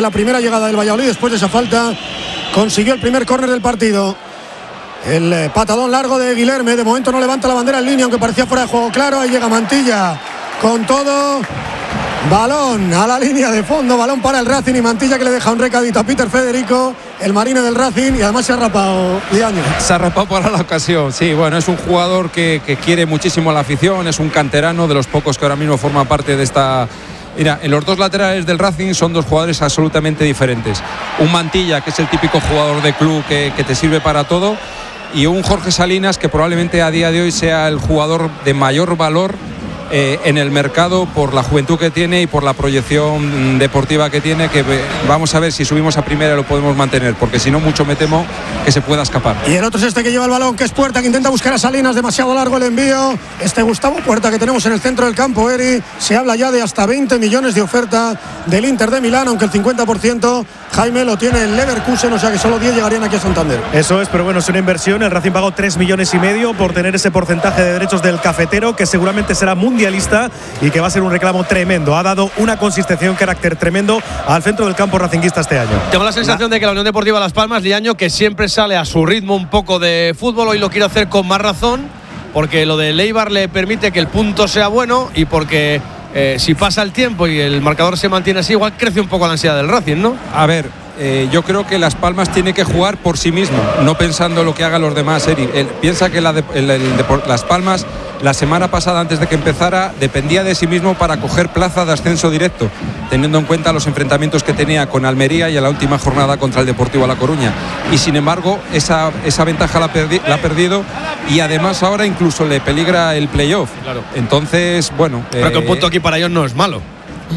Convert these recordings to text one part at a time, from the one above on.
la primera llegada del Valladolid después de esa falta consiguió el primer córner del partido. El patadón largo de Guilherme, de momento no levanta la bandera en línea, aunque parecía fuera de juego claro. Ahí llega Mantilla con todo. Balón a la línea de fondo, balón para el Racing y Mantilla que le deja un recadito a Peter Federico, el marine del Racing, y además se ha rapado Liaño. Se ha rapado para la ocasión, sí, bueno, es un jugador que quiere muchísimo a la afición, es un canterano de los pocos que ahora mismo forma parte de esta... Mira, en los dos laterales del Racing son dos jugadores absolutamente diferentes. Un Mantilla, que es el típico jugador de club que te sirve para todo, y un Jorge Salinas que probablemente a día de hoy sea el jugador de mayor valor en el mercado por la juventud que tiene y por la proyección deportiva que tiene, que vamos a ver si subimos a primera lo podemos mantener, porque si no mucho me temo que se pueda escapar. Y el otro es este que lleva el balón, que es Puerta, que intenta buscar a Salinas, demasiado largo el envío. Gustavo Puerta que tenemos en el centro del campo, Eri, se habla ya de hasta 20 millones de oferta del Inter de Milán, aunque el 50% Jaime lo tiene el Leverkusen, o sea que solo 10 llegarían aquí a Santander. Eso es, pero bueno, es una inversión. El Racing pagó 3,5 millones por tener ese porcentaje de derechos del cafetero, que seguramente será mundialista y que va a ser un reclamo tremendo. Ha dado una consistencia y un carácter tremendo al centro del campo racinguista este año. Tengo la sensación de que la Unión Deportiva Las Palmas, Liaño, que siempre sale a su ritmo un poco de fútbol, hoy lo quiere hacer con más razón, porque lo de Leibar le permite que el punto sea bueno y porque si pasa el tiempo y el marcador se mantiene así, igual crece un poco la ansiedad del Racing, ¿no? A ver, yo creo que Las Palmas tiene que jugar por sí mismo, no pensando lo que hagan los demás. Él piensa que Las Palmas la semana pasada, antes de que empezara, dependía de sí mismo para coger plaza de ascenso directo, teniendo en cuenta los enfrentamientos que tenía con Almería y en la última jornada contra el Deportivo La Coruña. Y sin embargo, esa ventaja la ha perdido, y además ahora incluso le peligra el playoff. Claro. Entonces, bueno... Pero que un punto aquí para ellos no es malo.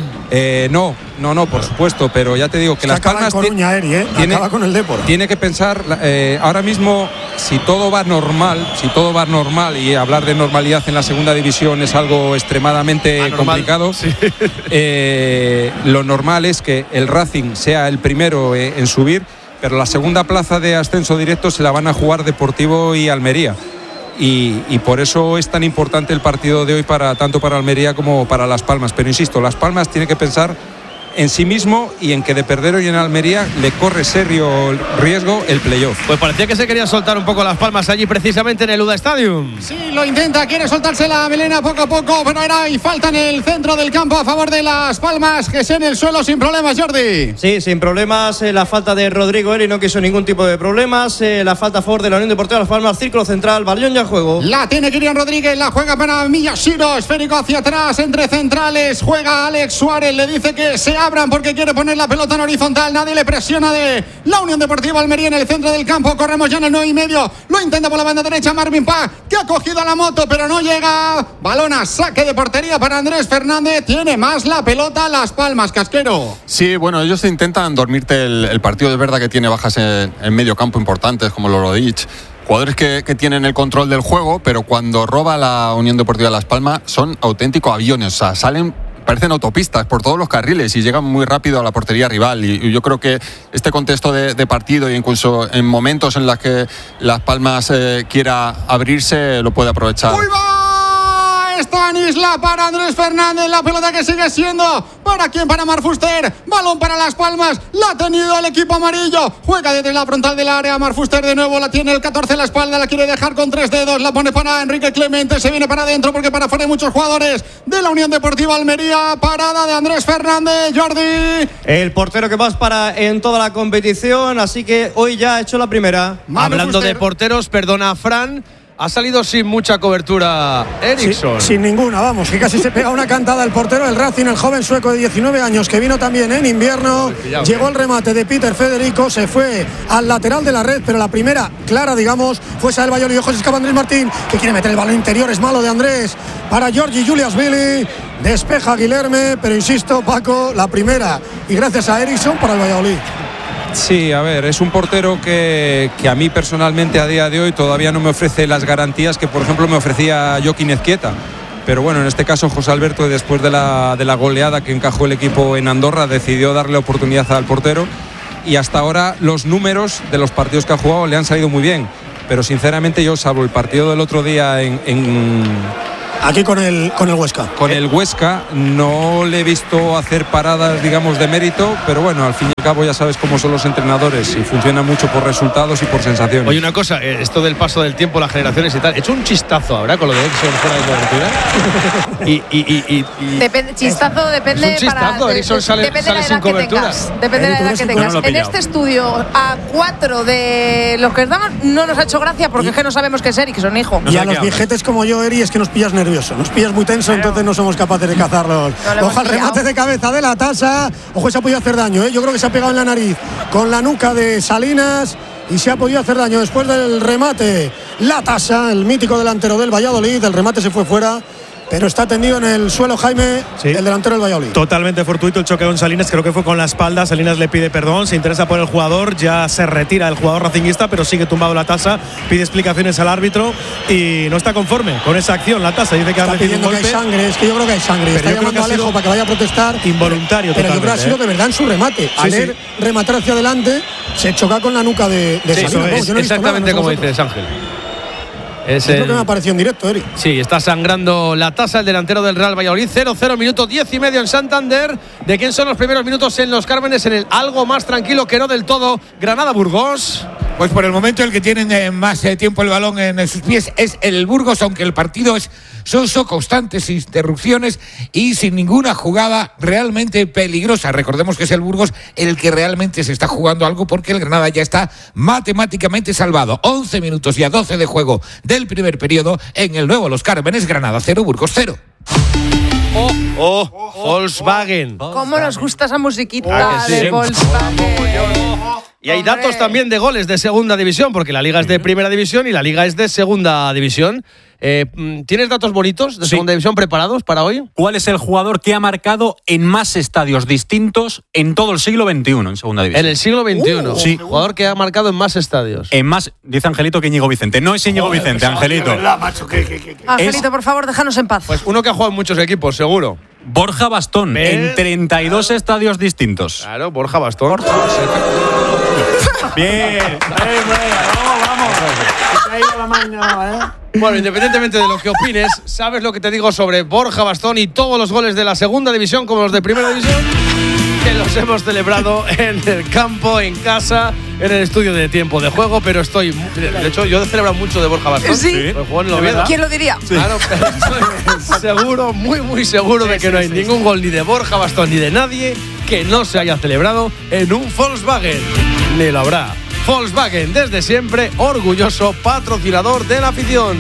No, por supuesto, pero ya te digo que Las Palmas Coruña, Eri, acaba con el Depor. Tiene que pensar ahora mismo, si todo va normal, y hablar de normalidad en la segunda división es algo extremadamente complicado. Sí. Lo normal es que el Racing sea el primero en subir, pero la segunda plaza de ascenso directo se la van a jugar Deportivo y Almería. Y por eso es tan importante el partido de hoy tanto para Almería como para Las Palmas. Pero insisto, Las Palmas tiene que pensar en sí mismo y en que de perder hoy en Almería le corre serio riesgo el playoff. Pues parecía que se quería soltar un poco Las Palmas allí precisamente en el UDA Stadium. Sí, lo intenta, quiere soltarse la melena poco a poco, pero ahora hay falta en el centro del campo a favor de Las Palmas, que es en el suelo sin problemas, Jordi. Sí, sin problemas, la falta de Rodrigo Eri no quiso ningún tipo de problemas, la falta a favor de la Unión Deportiva Las Palmas, círculo central, balón ya juego. La tiene Kirian Rodríguez, la juega para Miyashiro, esférico hacia atrás, entre centrales, juega Alex Suárez, le dice que se abran porque quiere poner la pelota en horizontal, nadie le presiona de la Unión Deportiva Almería en el centro del campo, corremos ya en el 9,5, lo intenta por la banda derecha Marvin Paz, que ha cogido a la moto pero no llega, balón a saque de portería para Andrés Fernández, tiene más la pelota Las Palmas, Casquero. Sí, bueno, ellos intentan dormirte el partido, es verdad que tiene bajas en medio campo importantes como Lorodic, jugadores que tienen el control del juego, pero cuando roba la Unión Deportiva Las Palmas son auténticos aviones, o sea, parecen autopistas por todos los carriles y llegan muy rápido a la portería rival, y yo creo que este contexto de partido, e incluso en momentos en los que Las Palmas quiera abrirse, lo puede aprovechar. ¡Uy, va! Está en Isla para Andrés Fernández, la pelota que sigue siendo ¿para quién? Para Marfuster, balón para Las Palmas, la ha tenido el equipo amarillo, juega desde la frontal del área, Marfuster de nuevo, la tiene el 14 en la espalda, la quiere dejar con 3 dedos, la pone para Enrique Clemente, se viene para adentro porque para afuera hay muchos jugadores de la Unión Deportiva Almería, parada de Andrés Fernández, Jordi. El portero que más para en toda la competición, así que hoy ya ha hecho la primera. Hablando de porteros, perdona Fran, ha salido sin mucha cobertura Eriksson. Sin ninguna, vamos, que casi se pega una cantada el portero del Racing, el joven sueco de 19 años que vino también en invierno. Llegó el remate de Peter Federico, se fue al lateral de la red, pero la primera clara, digamos, fue esa del Valladolid. Ojo, se escapa Andrés Martín, que quiere meter el balón interior, es malo de Andrés para Giorgi Juliashvili, despeja Guilherme, pero insisto, Paco, la primera, y gracias a Eriksson para el Valladolid. Sí, a ver, es un portero que a mí personalmente a día de hoy todavía no me ofrece las garantías que, por ejemplo, me ofrecía Joaquín Ezquieta. Pero bueno, en este caso José Alberto, después de la goleada que encajó el equipo en Andorra, decidió darle oportunidad al portero, y hasta ahora los números de los partidos que ha jugado le han salido muy bien. Pero sinceramente yo, salvo el partido del otro día en Aquí con el Huesca. Con el Huesca no le he visto hacer paradas, digamos, de mérito, pero bueno, al fin y al cabo ya sabes cómo son los entrenadores y funciona mucho por resultados y por sensaciones. Oye, una cosa, esto del paso del tiempo, las generaciones y tal, he hecho un chistazo ahora con lo de Ericsson fuera de cobertura. Chistazo depende. Es un chistazo, Ericsson sale sin cobertura. Depende de la edad que tengas. En este estudio, a 4 de los que estamos, no nos ha hecho gracia porque es que no sabemos qué es Ericsson, hijo. Y a los viejetes como yo, Eri, es que nos pillas nervioso. Nos pillas muy tenso, entonces no somos capaces de cazarlos. Ojo al remate de cabeza de la Tasa. Ojo, se ha podido hacer daño, ¿eh? Yo creo que se ha pegado en la nariz con la nuca de Salinas y se ha podido hacer daño después del remate. La Tasa, el mítico delantero del Valladolid. El remate se fue fuera, pero está tendido en el suelo Jaime, sí, el delantero del Valladolid. Totalmente fortuito el choque con Salinas, creo que fue con la espalda. Salinas le pide perdón, se interesa por el jugador, ya se retira el jugador racinguista, pero sigue tumbado la Tasa, pide explicaciones al árbitro y no está conforme con esa acción. La Tasa dice que está pidiendo que hay sangre, es que yo creo que hay sangre. Pero está llamando a Alejo para que vaya a protestar. Involuntario, pero yo creo que ha sido de verdad en su remate. Al rematar hacia adelante, se choca con la nuca de Salinas. Exactamente como dices, Ángel. Es lo que me ha parecido en directo, Eri. Sí, está sangrando la Tasa, el delantero del Real Valladolid. 0-0, minuto 10:30 en Santander. ¿De quién son los primeros minutos en Los Cármenes? En el algo más tranquilo que no del todo, Granada-Burgos. Pues por el momento el que tiene más tiempo el balón en sus pies es el Burgos, aunque el partido es soso, constantes interrupciones y sin ninguna jugada realmente peligrosa. Recordemos que es el Burgos el que realmente se está jugando algo, porque el Granada ya está matemáticamente salvado. 11 minutos y a 12 de juego del primer periodo en el nuevo Los Cármenes. Granada 0, Burgos 0. Volkswagen. ¿Cómo nos gusta esa musiquita de Volkswagen? Y hay datos también de goles de segunda división, porque la liga es de primera división y la liga es de segunda división. ¿Tienes datos bonitos de segunda división preparados para hoy? ¿Cuál es el jugador que ha marcado en más estadios distintos en todo el siglo XXI en segunda división? En el siglo XXI. Sí. Jugador que ha marcado en más estadios. En más, dice Angelito que Íñigo Vicente. No es Íñigo Vicente, Angelito. Verdad, macho, Angelito, por favor, déjanos en paz. Pues uno que ha jugado en muchos equipos, seguro. Borja Bastón, en 32 estadios distintos. Claro, Borja Bastón. Bien. Bueno, independientemente de lo que opines, sabes lo que te digo sobre Borja Bastón y todos los goles de la segunda división como los de primera división, que los hemos celebrado en el campo, en casa, en el estudio de tiempo de juego, pero de hecho, yo he celebrado mucho de Borja Bastón. Sí. ¿Quién lo diría? Sí. Claro, pero estoy seguro, muy seguro de que no hay ningún gol ni de Borja Bastón ni de nadie que no se haya celebrado en un Volkswagen. Ni lo habrá. Volkswagen, desde siempre, orgulloso patrocinador de la afición.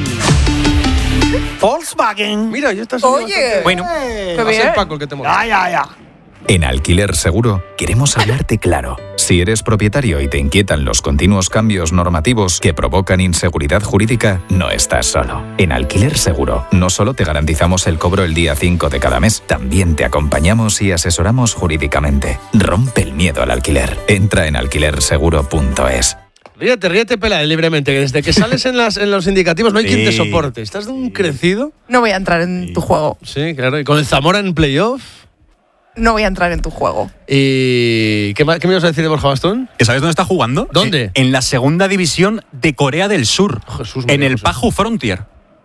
Volkswagen. Mira, ya estás. Oye, bueno, qué bien. Va a ser Paco el que te molesta. Ya. En Alquiler Seguro queremos hablarte claro. Si eres propietario y te inquietan los continuos cambios normativos que provocan inseguridad jurídica, no estás solo. En Alquiler Seguro no solo te garantizamos el cobro el día 5 de cada mes, también te acompañamos y asesoramos jurídicamente. Rompe el miedo al alquiler. Entra en alquilerseguro.es. Ríete, Pela, libremente, que desde que sales en los indicativos no hay quien te soporte. ¿Estás de un crecido? No voy a entrar en tu juego. Sí, claro. ¿Y con el Zamora en playoff? No voy a entrar en tu juego. ¿Y qué me ibas a decir de Borja Bastón? ¿Sabes dónde está jugando? ¿Dónde? En la segunda división de Corea del Sur. Jesús, en el Paju Frontier.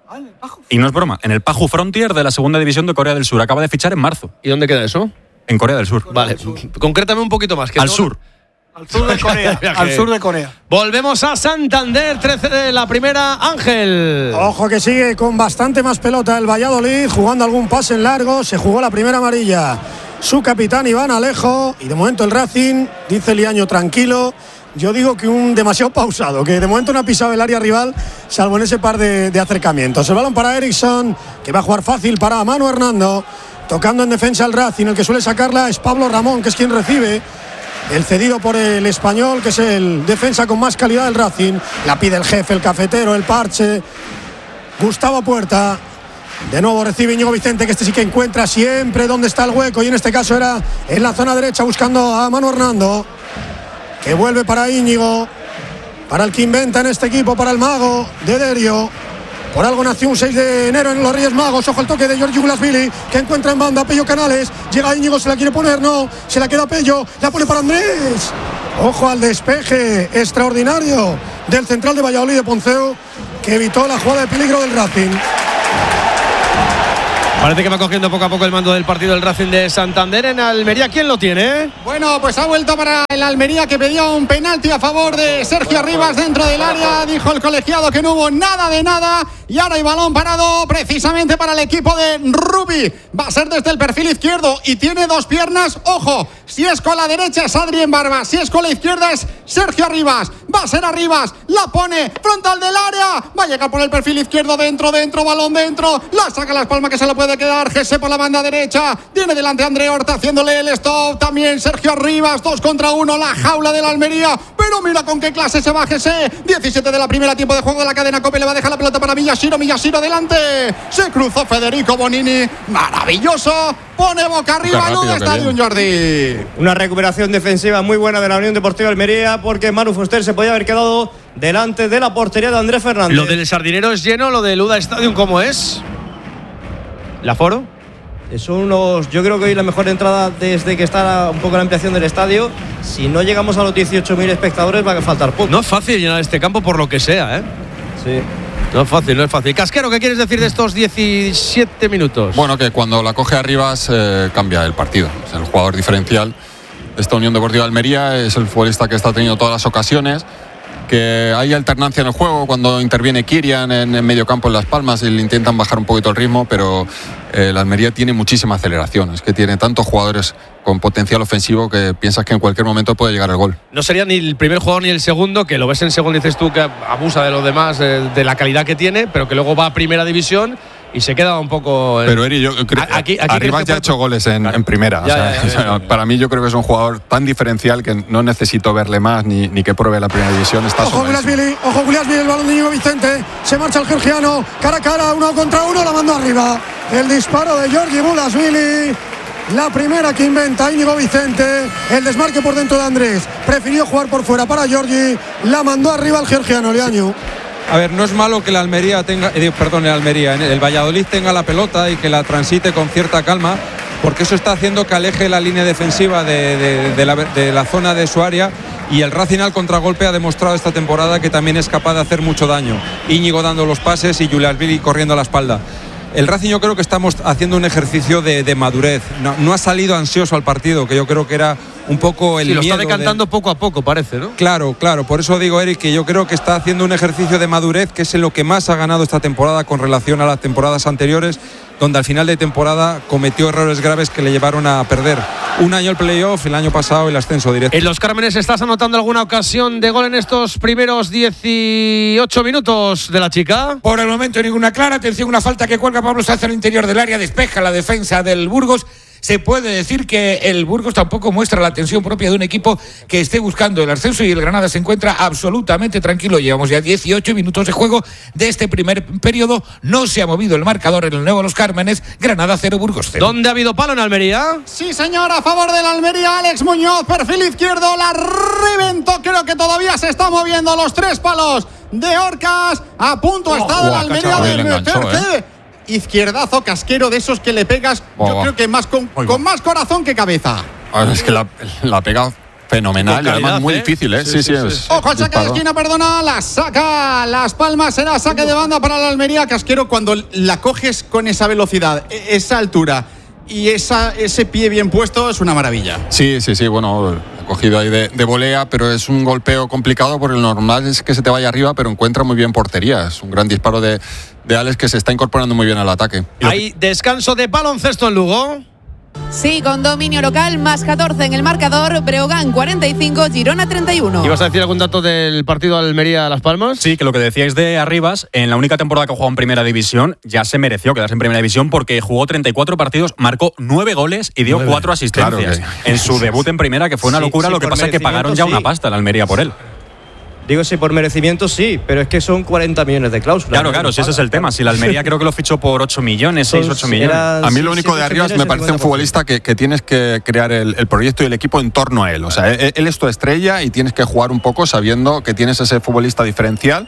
Y no es broma, en el Paju Frontier de la segunda división de Corea del Sur. Acaba de fichar en marzo. ¿Y dónde queda eso? En Corea del Sur. Vale, concrétame un poquito más. Al sur. Al sur de Corea. Al sur de Corea. Volvemos a Santander, 13 de la primera, Ángel. Ojo que sigue con bastante más pelota el Valladolid, jugando algún pase en largo. Se jugó la primera amarilla su capitán Iván Alejo, y de momento el Racing, dice Liaño, tranquilo. Yo digo que un demasiado pausado, que de momento no ha pisado el área rival, salvo en ese par de acercamientos. El balón para Ericsson, que va a jugar fácil para Manu Hernando, tocando en defensa al Racing. El que suele sacarla es Pablo Ramón, que es quien recibe. El cedido por el Español, que es el defensa con más calidad del Racing. La pide el jefe, el cafetero, el parche. Gustavo Puerta. De nuevo recibe Íñigo Vicente, que este sí que encuentra siempre dónde está el hueco, y en este caso era en la zona derecha buscando a Manu Hernando, que vuelve para Íñigo, para el que inventa en este equipo, para el mago de Derio. Por algo nació un 6 de enero en los Reyes Magos. Ojo el toque de Giorgio Gulasvili, que encuentra en banda a Pello Canales. Llega Íñigo, se la quiere poner, no, se la queda Pello, la pone para Andrés. Ojo al despeje extraordinario del central de Valladolid, de Ponceo, que evitó la jugada de peligro del Racing. Parece que va cogiendo poco a poco el mando del partido el Racing de Santander. En Almería, ¿quién lo tiene? Bueno, pues ha vuelto para el Almería, que pedía un penalti a favor de Sergio Arribas dentro del área. Dijo el colegiado que no hubo nada de nada. Y ahora hay balón parado precisamente para el equipo de Rubi. Va a ser desde el perfil izquierdo y tiene dos piernas. Ojo, si es con la derecha es Adrián Barba, si es con la izquierda es Sergio Arribas. Va a ser Arribas, la pone frontal del área. Va a llegar por el perfil izquierdo, dentro, balón dentro. La saca Las Palmas, que se la puede quedar. Gese por la banda derecha. Tiene delante a André Horta haciéndole el stop. También Sergio Arribas, 2 contra 1. La jaula de la Almería. Pero mira con qué clase se va Gese. 17 de la primera, tiempo de juego de la cadena COPE. Le va a dejar la pelota para Miyashiro delante. Se cruzó Federico Bonini. Maravilloso. Pone boca arriba al estadio Jordi. Una recuperación defensiva muy buena de la Unión Deportiva Almería, porque Manu Fuster se podía haber quedado delante de la portería de Andrés Fernández. Lo del Sardinero es lleno, lo del UDA Stadium, ¿cómo es? ¿El aforo? Son yo creo que hoy la mejor entrada desde que está un poco la ampliación del estadio. Si no llegamos a los 18.000 espectadores va a faltar poco. No es fácil llenar este campo por lo que sea, ¿eh? Sí. No es fácil. Casquero, ¿qué quieres decir de estos 17 minutos? Bueno, que cuando la coge Arribas cambia el partido. Es el jugador diferencial de esta Unión Deportiva Almería. Es el futbolista que está teniendo todas las ocasiones. Que hay alternancia en el juego cuando interviene Kirian en medio campo en Las Palmas y le intentan bajar un poquito el ritmo, pero la Almería tiene muchísima aceleración. Es que tiene tantos jugadores con potencial ofensivo que piensas que en cualquier momento puede llegar el gol. No sería ni el primer jugador ni el segundo, que lo ves en segundo y dices tú que abusa de los demás, de la calidad que tiene, pero que luego va a primera división y se queda un poco. Pero Eri, yo creo que Arribas ya ha hecho goles en primera. Para mí yo creo que es un jugador tan diferencial que no necesito verle más ni que pruebe la primera división. Ojo Gulias Billy, el balón de Íñigo Vicente. Se marcha el georgiano, cara a cara, 1 contra 1, la mandó arriba. El disparo de Giorgi Bulasvili. La primera que inventa Íñigo Vicente. El desmarque por dentro de Andrés. Prefirió jugar por fuera para Giorgi. La mandó arriba al georgiano, Leaño. A ver, no es malo que el Valladolid tenga la pelota y que la transite con cierta calma, porque eso está haciendo que aleje la línea defensiva de la zona de su área, y el Racing al contragolpe ha demostrado esta temporada que también es capaz de hacer mucho daño. Íñigo dando los pases y Bulasvili corriendo a la espalda. El Racing, yo creo que estamos haciendo un ejercicio de madurez. No ha salido ansioso al partido, que yo creo que era un poco el miedo. Lo está decantando poco a poco, parece, ¿no? Claro. Por eso digo, Eric, que yo creo que está haciendo un ejercicio de madurez, que es en lo que más ha ganado esta temporada con relación a las temporadas anteriores, donde al final de temporada cometió errores graves que le llevaron a perder un año el playoff, el año pasado el ascenso directo. En Los Cármenes, ¿estás anotando alguna ocasión de gol en estos primeros 18 minutos de la chica? Por el momento ninguna clara. Atención, una falta que cuelga Pablo Sánchez al interior del área, despeja la defensa del Burgos. Se puede decir que el Burgos tampoco muestra la tensión propia de un equipo que esté buscando el ascenso, y el Granada se encuentra absolutamente tranquilo. Llevamos ya 18 minutos de juego de este primer periodo. No se ha movido el marcador en el nuevo Los Cármenes. Granada 0, Burgos 0. ¿Dónde ha habido palo en Almería? Sí, señor, a favor del Almería. Alex Muñoz, perfil izquierdo, la reventó. Creo que todavía se está moviendo los 3 palos de Orcas. A punto ha estado el Almería de meter. Izquierdazo casquero, de esos que le pegas, yo creo que más con más corazón que cabeza. Es que la pega fenomenal, y además muy difícil, ¿eh? Sí. Ojo al saque de esquina, la saca Las Palmas, será saque de banda para la Almería. Casquero, cuando la coges con esa velocidad, esa altura y ese pie bien puesto, es una maravilla. Sí, bueno, ha cogido ahí de volea, pero es un golpeo complicado, porque lo normal es que se te vaya arriba, pero encuentra muy bien portería. Es un gran disparo de Alex, que se está incorporando muy bien al ataque. Hay descanso de baloncesto en Lugo. Sí, con dominio local, más 14 en el marcador. Breogán 45, Girona 31. ¿Ibas a decir algún dato del partido Almería-Las Palmas? Sí, que lo que decíais de Arribas, en la única temporada que jugó en Primera División, ya se mereció quedarse en Primera División, porque jugó 34 partidos, marcó 9 goles y dio 4 asistencias. Claro en su debut en Primera, que fue una locura. Lo que pasa es que pagaron ya una pasta en Almería por él. Digo, si por merecimiento sí, pero es que son 40 millones de cláusulas. Claro, si ese es el tema. Si la Almería creo que lo fichó por 8 millones, 6, 8 millones. A mí lo único de Arribas me parece un futbolista que tienes que crear el proyecto y el equipo en torno a él. O sea, él es tu estrella y tienes que jugar un poco sabiendo que tienes ese futbolista diferencial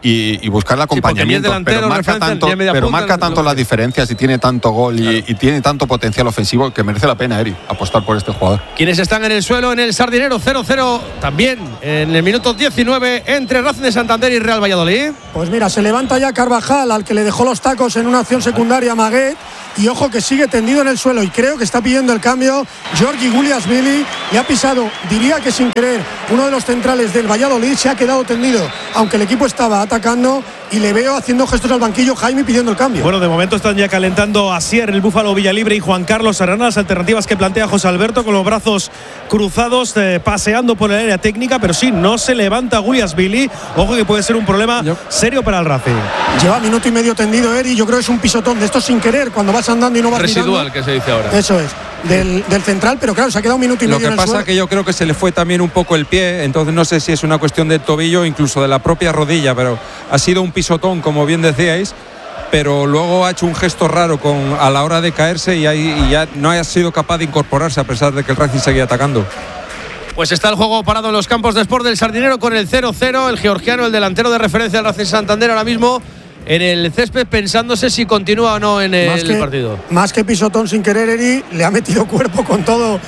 y buscar el acompañamiento, pero marca tanto las diferencias y tiene tanto gol y tiene tanto potencial ofensivo que merece la pena, Eri, apostar por este jugador. Quienes están en el suelo en el Sardinero, 0-0 también en el minuto 19 entre Racing de Santander y Real Valladolid. Pues mira, se levanta ya Carvajal, al que le dejó los tacos en una acción secundaria a Maguet, y ojo que sigue tendido en el suelo y creo que está pidiendo el cambio Georgi Guliashvili. Le ha pisado, diría que sin querer, uno de los centrales del Valladolid, se ha quedado tendido aunque el equipo estaba atacando, y le veo haciendo gestos al banquillo Jaime pidiendo el cambio. Bueno, de momento están ya calentando Asier, el Búfalo Villalibre y Juan Carlos Arana, las alternativas que plantea José Alberto con los brazos cruzados, paseando por el área técnica, pero sí, no se levanta Guliashvili. Ojo que puede ser un problema serio para el Racing. Lleva minuto y medio tendido Eri, yo creo que es un pisotón de estos sin querer, cuando vas andando y no vas residual mirando. Que se dice ahora. Eso es, del central, pero claro, se ha quedado un minuto y medio en el suelo. Lo que pasa que yo creo que se le fue también un poco el pie, entonces no sé si es una cuestión del tobillo, incluso de la propia rodilla, pero ha sido un pisotón, como bien decíais, pero luego ha hecho un gesto raro a la hora de caerse y ya no ha sido capaz de incorporarse a pesar de que el Racing seguía atacando. Pues está el juego parado en los campos de Sport del Sardinero con el 0-0. El georgiano, el delantero de referencia del Racing Santander, ahora mismo en el césped pensándose si continúa o no en el partido. Más que pisotón sin querer, Eri, le ha metido cuerpo con todo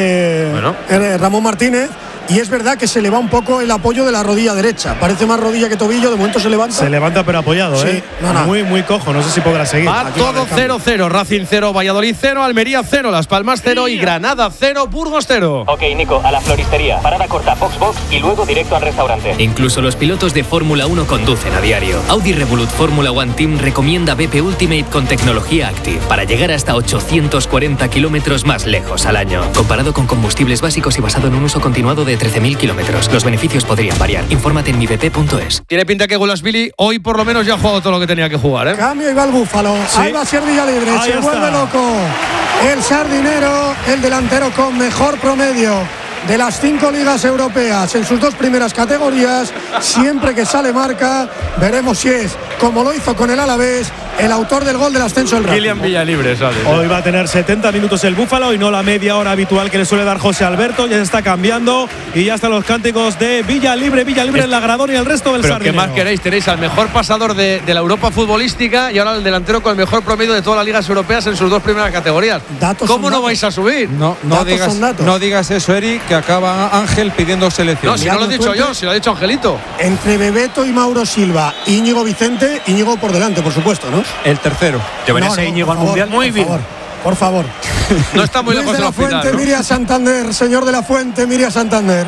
Ramón Martínez. Y es verdad que se le va un poco el apoyo de la rodilla derecha. Parece más rodilla que tobillo, de momento se levanta. Se levanta pero apoyado, sí, muy cojo, no sé si podrá seguir. Va todo 0-0, Racing 0, Valladolid 0, Almería 0, Las Palmas 0 y Granada 0, Burgos 0. Ok, Nico, a la floristería, parada corta, box y luego directo al restaurante. Incluso los pilotos de Fórmula 1 conducen a diario. Audi Revolut Fórmula One Team recomienda BP Ultimate con tecnología Active para llegar hasta 840 kilómetros más lejos al año. Comparado con combustibles básicos y basado en un uso continuado de 13.000 kilómetros. Los beneficios podrían variar. Infórmate en mibp.es. Tiene pinta que Guliashvili hoy por lo menos ya ha jugado todo lo que tenía que jugar, ¿eh? Cambio y va el Búfalo. Sí. Ahí va Asier Villalibre. Se vuelve loco el sardinero, el delantero con mejor promedio de las 5 ligas europeas en sus 2 primeras categorías. Siempre que sale marca, veremos si es, como lo hizo con el Alavés, el autor del gol del ascenso del Racing. Kylian Villalibre, ¿sabes? Hoy va a tener 70 minutos el Búfalo y no la media hora habitual que le suele dar José Alberto. Ya se está cambiando y ya están los cánticos de Villalibre en la gradón y el resto del Sardinero. ¿Qué más queréis? Tenéis al mejor pasador de la Europa futbolística y ahora el delantero con el mejor promedio de todas las ligas europeas en sus 2 primeras categorías. ¿Cómo no vais a subir? No digas eso, Eric, que acaba Ángel pidiendo selección. No, si no lo he dicho yo, si lo ha dicho Angelito. Entre Bebeto y Mauro Silva, Íñigo Vicente, Íñigo por delante, por supuesto, ¿no? El tercero. ¿Llevarías a Íñigo al Mundial? Muy bien. Por favor. No está muy lejos de la Fuente, final, ¿no? Miriam Santander, señor de la Fuente, Miriam Santander.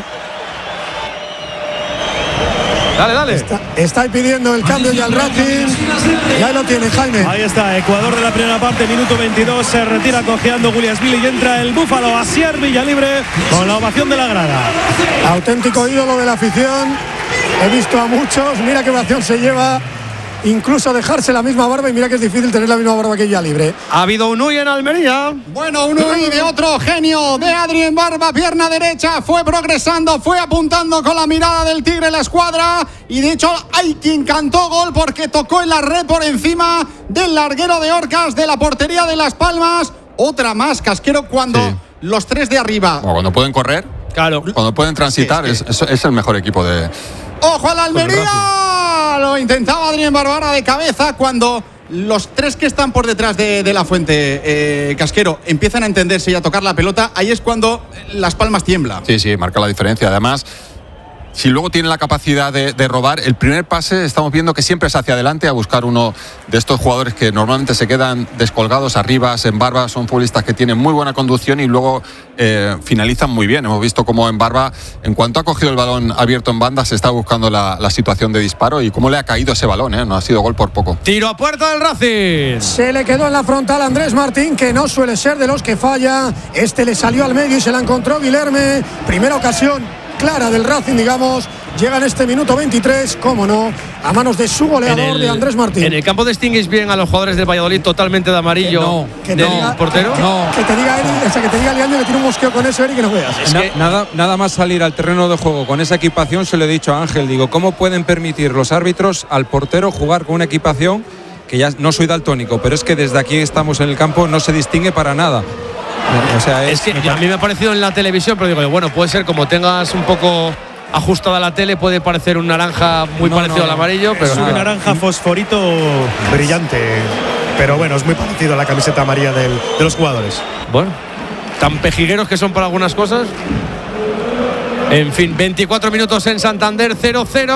Dale. Está ahí pidiendo el cambio ya al Racing. Y ahí lo tiene, Jaime. Ahí está, Ecuador de la primera parte, minuto 22. Se retira cojeando Guliashvili y entra el Búfalo Asier Villalibre con la ovación de la grada. Auténtico ídolo de la afición. He visto a muchos. Mira qué ovación se lleva. Incluso dejarse la misma barba, y mira que es difícil tener la misma barba que Villalibre. Ha habido un Uy en Almería. Bueno, un Uy de otro genio, de Adrien Barba, pierna derecha, fue progresando, fue apuntando con la mirada del Tigre la escuadra, y de hecho hay quien cantó gol porque tocó en la red por encima del larguero de Orcas de la portería de Las Palmas. Otra más, Casquero, cuando los 3 de arriba. O cuando pueden correr, claro, cuando pueden transitar, es el mejor equipo de... ¡Ojo a la Almería! Lo intentaba Adrien Barbara de cabeza cuando los 3 que están por detrás de la Fuente, Casquero, empiezan a entenderse y a tocar la pelota. Ahí es cuando Las Palmas tiembla. Sí, marca la diferencia. Además, si luego tienen la capacidad de robar, el primer pase estamos viendo que siempre es hacia adelante a buscar uno de estos jugadores que normalmente se quedan descolgados arriba. En Barba son futbolistas que tienen muy buena conducción y luego finalizan muy bien. Hemos visto cómo en Barba, en cuanto ha cogido el balón abierto en banda, se está buscando la situación de disparo y cómo le ha caído ese balón. No ha sido gol por poco. Tiro a puerta del Racing. Se le quedó en la frontal Andrés Martín, que no suele ser de los que falla. Este le salió al medio y se la encontró Guilherme. Primera ocasión clara del Racing, digamos. Llega en este minuto 23, cómo no, a manos de su goleador, de Andrés Martín. ¿En el campo distinguís bien a los jugadores del Valladolid totalmente de amarillo del portero? Que te diga Eric, o sea, que te diga Liaño que tiene un mosqueo con eso, Eric, que no veas. Nada más salir al terreno de juego con esa equipación, se lo he dicho a Ángel, digo, ¿cómo pueden permitir los árbitros al portero jugar con una equipación que ya no soy daltónico, pero es que desde aquí estamos en el campo, no se distingue para nada? O sea, es que a mí me ha parecido en la televisión, pero digo, bueno, puede ser como tengas un poco ajustada la tele, puede parecer un naranja muy parecido al amarillo, pero es un naranja fosforito brillante, pero bueno, es muy parecido a la camiseta amarilla de los jugadores. Bueno, tan pejigueros que son para algunas cosas. En fin, 24 minutos en Santander, 0-0.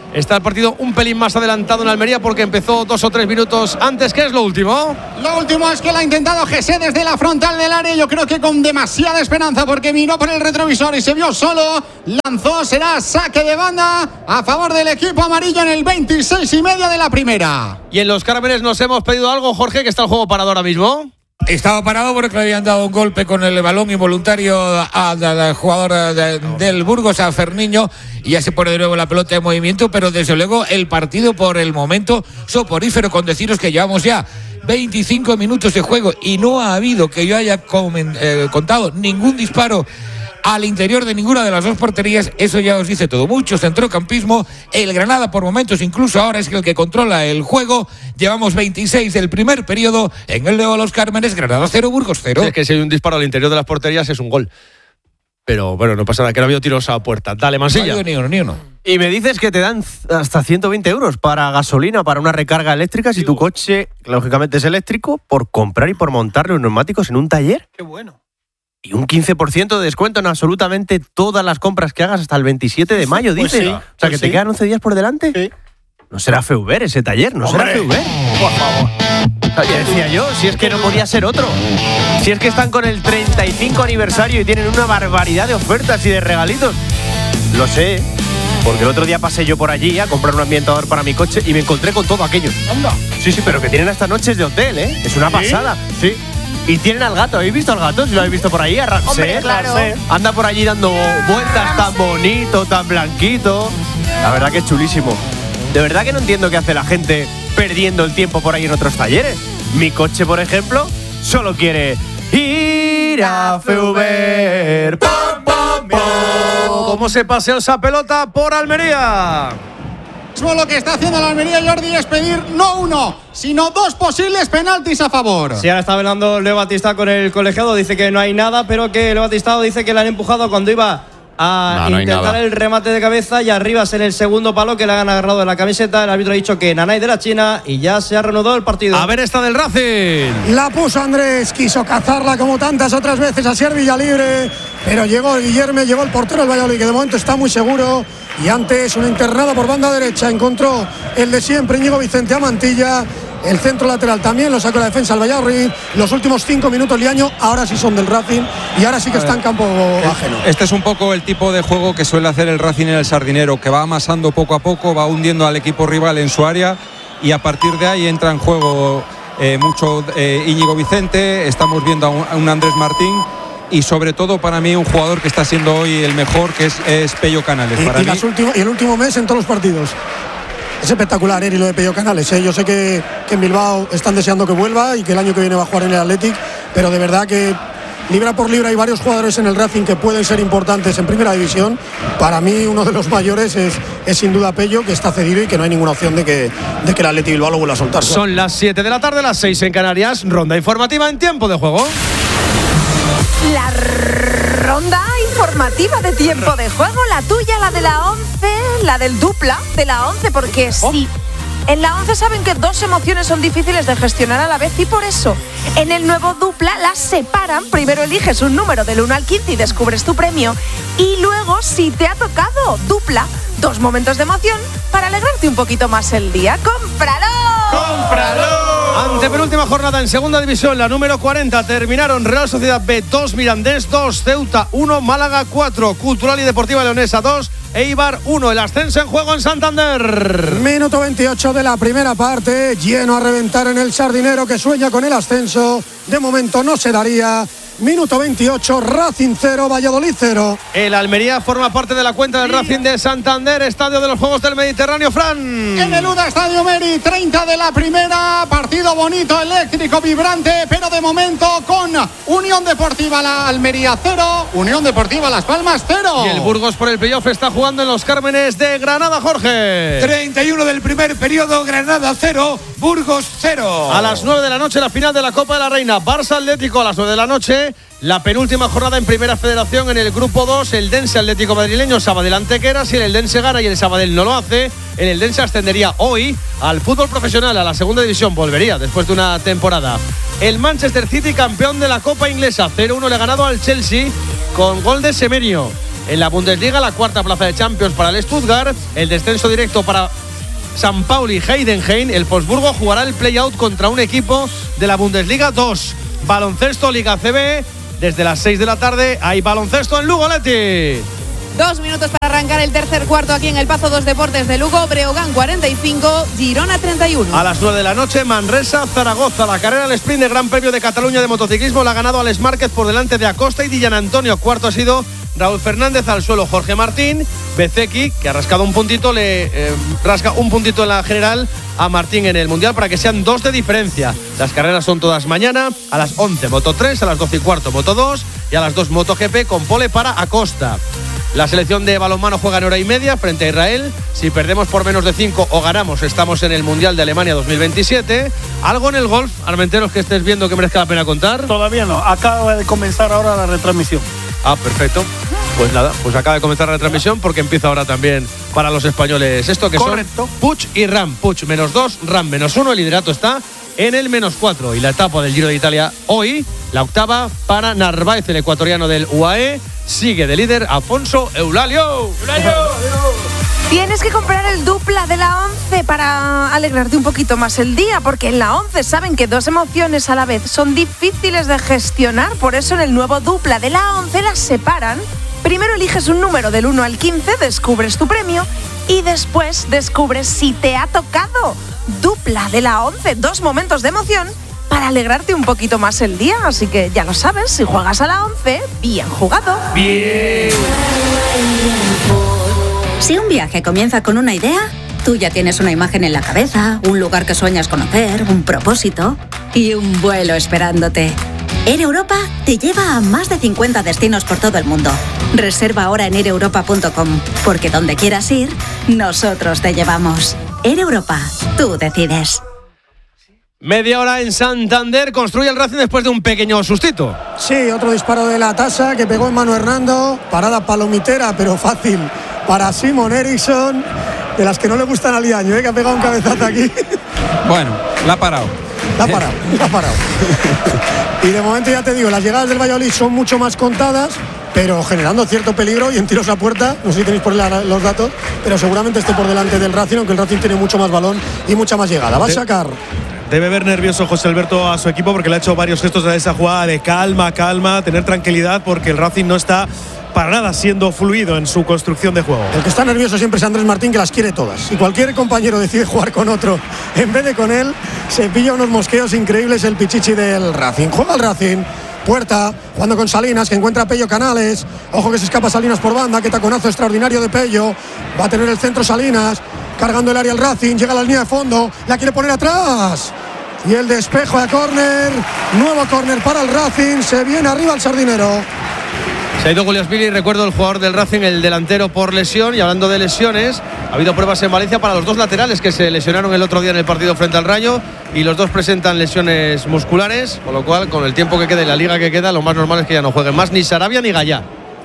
Está el partido un pelín más adelantado en Almería porque empezó 2 o 3 minutos antes. ¿Qué es lo último? Lo último es que lo ha intentado Jesse desde la frontal del área. Yo creo que con demasiada esperanza porque miró por el retrovisor y se vio solo. Lanzó, será saque de banda a favor del equipo amarillo en el 26,5 de la primera. Y en los Cármenes nos hemos pedido algo, Jorge, que está el juego parado ahora mismo. Estaba parado porque le habían dado un golpe con el balón involuntario al jugador del Burgos, a Ferniño, y ya se pone de nuevo la pelota en movimiento, pero desde luego el partido por el momento soporífero, con deciros que llevamos ya 25 minutos de juego y no ha habido, que yo haya contado, ningún disparo al interior de ninguna de las dos porterías. Eso ya os dice todo. Mucho centrocampismo. El Granada por momentos, incluso ahora, es el que controla el juego. Llevamos 26 del primer periodo en el Leo Los Cármenes. Granada 0, Burgos 0. Sí, es que si hay un disparo al interior de las porterías es un gol. Pero bueno, no pasa nada, que no ha habido tiros a puerta. Dale, Mansilla. No, ni uno. Y me dices que te dan hasta 120 euros para gasolina, para una recarga eléctrica, si tu coche, lógicamente, es eléctrico, por comprar y por montar los neumáticos en un taller. Qué bueno. Y un 15% de descuento en absolutamente todas las compras que hagas hasta el 27 de mayo, dices. Pues sí, o sea, que te quedan 11 días por delante. Sí. No será Feuber ese taller, no será Feuber. Por favor. O sea, decía yo, si es que no podía ser otro. Si es que están con el 35 aniversario y tienen una barbaridad de ofertas y de regalitos. Lo sé, porque el otro día pasé yo por allí a comprar un ambientador para mi coche y me encontré con todo aquello. Anda. Sí, pero que tienen hasta noches de hotel, ¿eh? Es una pasada. Sí. Y tienen al gato. ¿Habéis visto al gato? Si lo habéis visto por ahí, a Ramsey. Hombre, claro. Anda por allí dando vueltas, tan bonito, tan blanquito. La verdad que es chulísimo. De verdad que no entiendo qué hace la gente perdiendo el tiempo por ahí en otros talleres. Mi coche, por ejemplo, solo quiere ir a Feuber. ¡Pam, pam, pam! ¿Cómo se pasea esa pelota por Almería? Lo que está haciendo la Almería, Jordi, es pedir no uno, sino 2 posibles penaltis a favor. Sí, ahora está hablando Leo Batistao con el colegiado. Dice que no hay nada, pero que Leo Batistao dice que le han empujado cuando iba a intentar el remate de cabeza, y Arribas en el segundo palo, que le han agarrado de la camiseta. El árbitro ha dicho que Nanay de la China, y ya se ha reanudado el partido. A ver esta del Racing. La puso Andrés, quiso cazarla como tantas otras veces a ser Villalibre, pero llegó Guillermo, llegó el portero del Valladolid, que de momento está muy seguro. Y antes una internada por banda derecha, encontró el de siempre, Íñigo Vicente a Mantilla. El centro lateral también lo sacó la defensa al Valladolid. Los últimos 5 minutos Liaño ahora sí son del Racing y ahora sí que está en campo ajeno. Este es un poco el tipo de juego que suele hacer el Racing en el Sardinero, que va amasando poco a poco, va hundiendo al equipo rival en su área, y a partir de ahí entra en juego mucho Íñigo Vicente. Estamos viendo a un Andrés Martín. Y sobre todo para mí un jugador que está siendo hoy el mejor, que es Pello Canales. Para mí. Y el último mes en todos los partidos. Es espectacular, lo de Pello Canales. Yo sé que en Bilbao están deseando que vuelva y que el año que viene va a jugar en el Athletic, pero de verdad que libra por libra hay varios jugadores en el Racing que pueden ser importantes en primera división. Para mí uno de los mayores es sin duda Pello, que está cedido y que no hay ninguna opción de que el Athletic Bilbao lo vuelva a soltar. Son las 7 de la tarde, las 6 en Canarias. Ronda informativa en tiempo de juego. La ronda informativa de tiempo de juego, la tuya, la de la 11, la del dupla de la 11, porque sí, en la 11 saben que 2 emociones son difíciles de gestionar a la vez, y por eso en el nuevo dupla las separan. Primero eliges un número del 1 al 15 y descubres tu premio, y luego, si te ha tocado dupla, 2 momentos de emoción para alegrarte un poquito más el día. ¡Cómpralo! ¡Cómpralo! Antepenúltima jornada en segunda división, la número 40. Terminaron Real Sociedad B 2, Mirandés 2, Ceuta 1, Málaga 4, Cultural y Deportiva Leonesa 2, Eibar 1. El ascenso en juego en Santander. Minuto 28 de la primera parte, lleno a reventar en el Sardinero, que sueña con el ascenso. De momento no se daría. Minuto 28, Racing 0, Valladolid 0. El Almería forma parte de la cuenta del Racing de Santander, estadio de los Juegos del Mediterráneo, Fran. En el UDA Estadio Meri, 30 de la primera, partido bonito, eléctrico, vibrante, pero de momento con Unión Deportiva La Almería 0, Unión Deportiva Las Palmas 0. Y el Burgos por el playoff está jugando en los Cármenes de Granada, Jorge. 31 del primer periodo, Granada 0, Burgos 0. A las 9 de la noche la final de la Copa de la Reina, Barça Atlético a las 9 de la noche. La penúltima jornada en Primera Federación en el Grupo 2, el Dense Atlético Madrileño, Sabadell Antequera. Si el Dense gana y el Sabadell no lo hace, el Dense ascendería hoy al fútbol profesional, a la segunda división, volvería después de una temporada. El Manchester City, campeón de la Copa Inglesa, 0-1 le ha ganado al Chelsea con gol de Semenyo. En la Bundesliga, la cuarta plaza de Champions para el Stuttgart, el descenso directo para San Pauli y Heidenheim. El Wolfsburgo jugará el play-out contra un equipo de la Bundesliga 2. Baloncesto Liga CB, desde las 6 de la tarde hay baloncesto en Lugo, Leti. 2 minutos para arrancar el tercer cuarto aquí en el Pazo 2 Deportes de Lugo. Breogán 45, Girona 31. A las 9 de la noche, Manresa, Zaragoza. La carrera al sprint del Gran Premio de Cataluña de motociclismo la ha ganado Alex Márquez por delante de Acosta y Di Gianantonio. Cuarto ha sido Raúl Fernández, al suelo Jorge Martín. Bezeki, que ha rascado un puntito, le rasca un puntito en la general a Martín en el Mundial para que sean 2 de diferencia. Las carreras son todas mañana, a las 11 Moto 3, a las 12 y cuarto Moto 2 y a las 2 MotoGP con pole para Acosta. La selección de balonmano juega en hora y media frente a Israel. Si perdemos por menos de 5 o ganamos, estamos en el Mundial de Alemania 2027. ¿Algo en el golf, Armenteros, que estés viendo que merezca la pena contar? Todavía no, acaba de comenzar ahora la retransmisión. Ah, perfecto. Pues nada, pues acaba de comenzar la retransmisión porque empieza ahora también para los españoles esto que correcto. Son Puig y Ram. Puig -2, Ram -1. El liderato está en el -4. Y la etapa del Giro de Italia hoy, la octava para Narváez, el ecuatoriano del UAE. Sigue de líder Afonso Eulalio. Tienes que comprar el dupla de la 11 para alegrarte un poquito más el día, porque en la 11 saben que 2 emociones a la vez son difíciles de gestionar. Por eso en el nuevo dupla de la 11 las separan. Primero eliges un número del 1 al 15, descubres tu premio y después descubres si te ha tocado. Dupla de la 11, 2 momentos de emoción para alegrarte un poquito más el día. Así que ya lo sabes, si juegas a la 11, bien jugado. Bien. Si un viaje comienza con una idea, tú ya tienes una imagen en la cabeza, un lugar que sueñas conocer, un propósito y un vuelo esperándote. Air Europa te lleva a más de 50 destinos por todo el mundo. Reserva ahora en aireuropa.com, porque donde quieras ir, nosotros te llevamos. Air Europa, tú decides. Media hora en Santander, construye el Racing después de un pequeño sustito. Sí, otro disparo de la tasa que pegó en mano Hernando, parada palomitera pero fácil para Simon Eriksson, de las que no le gustan al Liaño, que ha pegado un cabezazo aquí. Bueno, la ha parado. La ha parado. Y de momento ya te digo, las llegadas del Valladolid son mucho más contadas, pero generando cierto peligro y en tiros a puerta. No sé si tenéis por los datos, pero seguramente esté por delante del Racing, aunque el Racing tiene mucho más balón y mucha más llegada. Va a sacar. Debe ver nervioso José Alberto a su equipo porque le ha hecho varios gestos a esa jugada de calma, tener tranquilidad, porque el Racing no está para nada siendo fluido en su construcción de juego. El que está nervioso siempre es Andrés Martín, que las quiere todas. Si cualquier compañero decide jugar con otro en vez de con él, se pilla unos mosqueos increíbles el pichichi del Racing. Juega el Racing. Puerta, jugando con Salinas, que encuentra a Pello Canales. Ojo que se escapa Salinas por banda, que taconazo extraordinario de Pello. Va a tener el centro Salinas, cargando el área el Racing, llega a la línea de fondo, la quiere poner atrás. Y el despejo a córner, nuevo córner para el Racing, se viene arriba el Sardinero. Se ha ido Guliasvili, recuerdo el jugador del Racing, el delantero por lesión. Y hablando de lesiones, ha habido pruebas en Valencia para los 2 laterales que se lesionaron el otro día en el partido frente al Rayo. Y los 2 presentan lesiones musculares, con lo cual, con el tiempo que queda y la liga que queda, lo más normal es que ya no jueguen más ni Sarabia ni Gallá.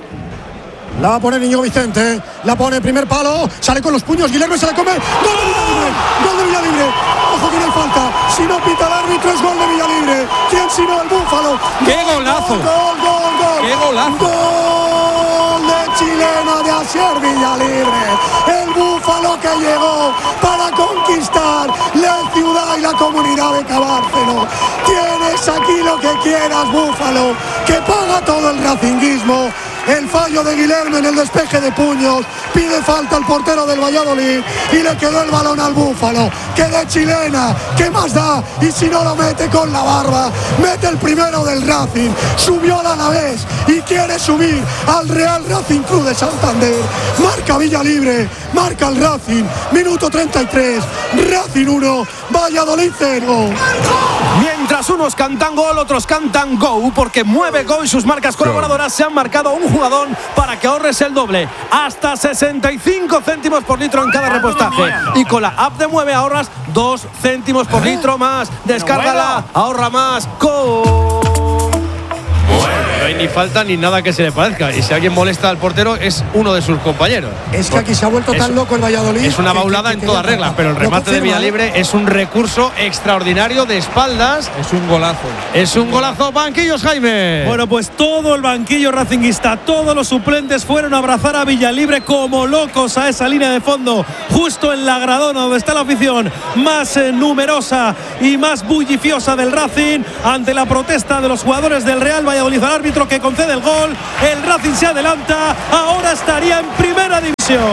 La va a poner Íñigo Vicente, la pone primer palo, sale con los puños, Guilherme se la come. ¡Gol de Villalibre! Ojo que no hay falta, si no pita el árbitro es gol de Villalibre. ¿Quién si no? El Búfalo. ¡Qué golazo! ¡Gol! ¡Qué golazo! ¡Gol de chileno de Asier Villalibre! El Búfalo que llegó para conquistar la ciudad y la comunidad de Cabárceno. Tienes aquí lo que quieras, Búfalo, que paga todo el racinguismo. El fallo de Guilherme en el despeje de puños, pide falta al portero del Valladolid y le quedó el balón al Búfalo, que de chilena, ¿qué más da? Y si no lo mete con la barba, mete el primero del Racing, subió al Alavés y quiere subir al Real Racing Club de Santander. Marca Villalibre, marca el Racing, minuto 33, Racing 1, Valladolid 0. Mientras unos cantan gol, otros cantan go, porque Mueve Go y sus marcas colaboradoras se han marcado un jugador para que ahorres el doble, hasta 65 céntimos por litro en cada repostaje. Y con la app de Mueve ahorras 2 céntimos por litro más. Descárgala, ahorra más. Go. no hay ni falta ni nada que se le parezca. Y si alguien molesta al portero, es uno de sus compañeros. Es que aquí se ha vuelto tan loco el Valladolid. Es una baulada en toda regla, pero el remate de Villalibre es un recurso extraordinario de espaldas. Es un golazo. Es un golazo. Banquillos, Jaime. Bueno, pues todo el banquillo racinguista, todos los suplentes fueron a abrazar a Villalibre como locos a esa línea de fondo, justo en la gradona donde está la afición más numerosa y más bulliciosa del Racing, ante la protesta de los jugadores del Real Valladolid al árbitro que concede el gol. El Racing se adelanta, ahora estaría en primera división.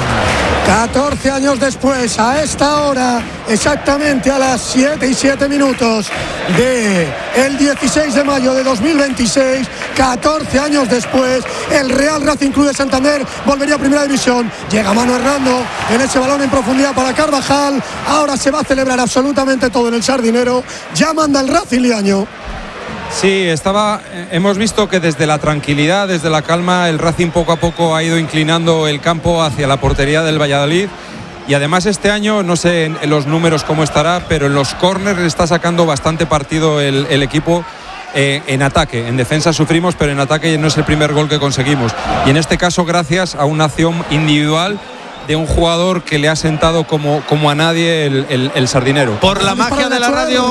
14 años después, a esta hora, exactamente a las 7:07 del 16 de mayo de 2026, 14 años después, el Real Racing Club de Santander volvería a primera división. Llega Manu Hernando en ese balón en profundidad para Carvajal. Ahora se va a celebrar absolutamente todo en el Sardinero. Ya manda el Racing, Liaño. Sí, hemos visto que desde la tranquilidad, desde la calma, el Racing poco a poco ha ido inclinando el campo hacia la portería del Valladolid. Y además este año, no sé en los números cómo estará, pero en los córners le está sacando bastante partido el equipo. En ataque, en defensa sufrimos, pero en ataque no es el primer gol que conseguimos. Y en este caso, gracias a una acción individual de un jugador que le ha sentado como a nadie el Sardinero. Por la magia de la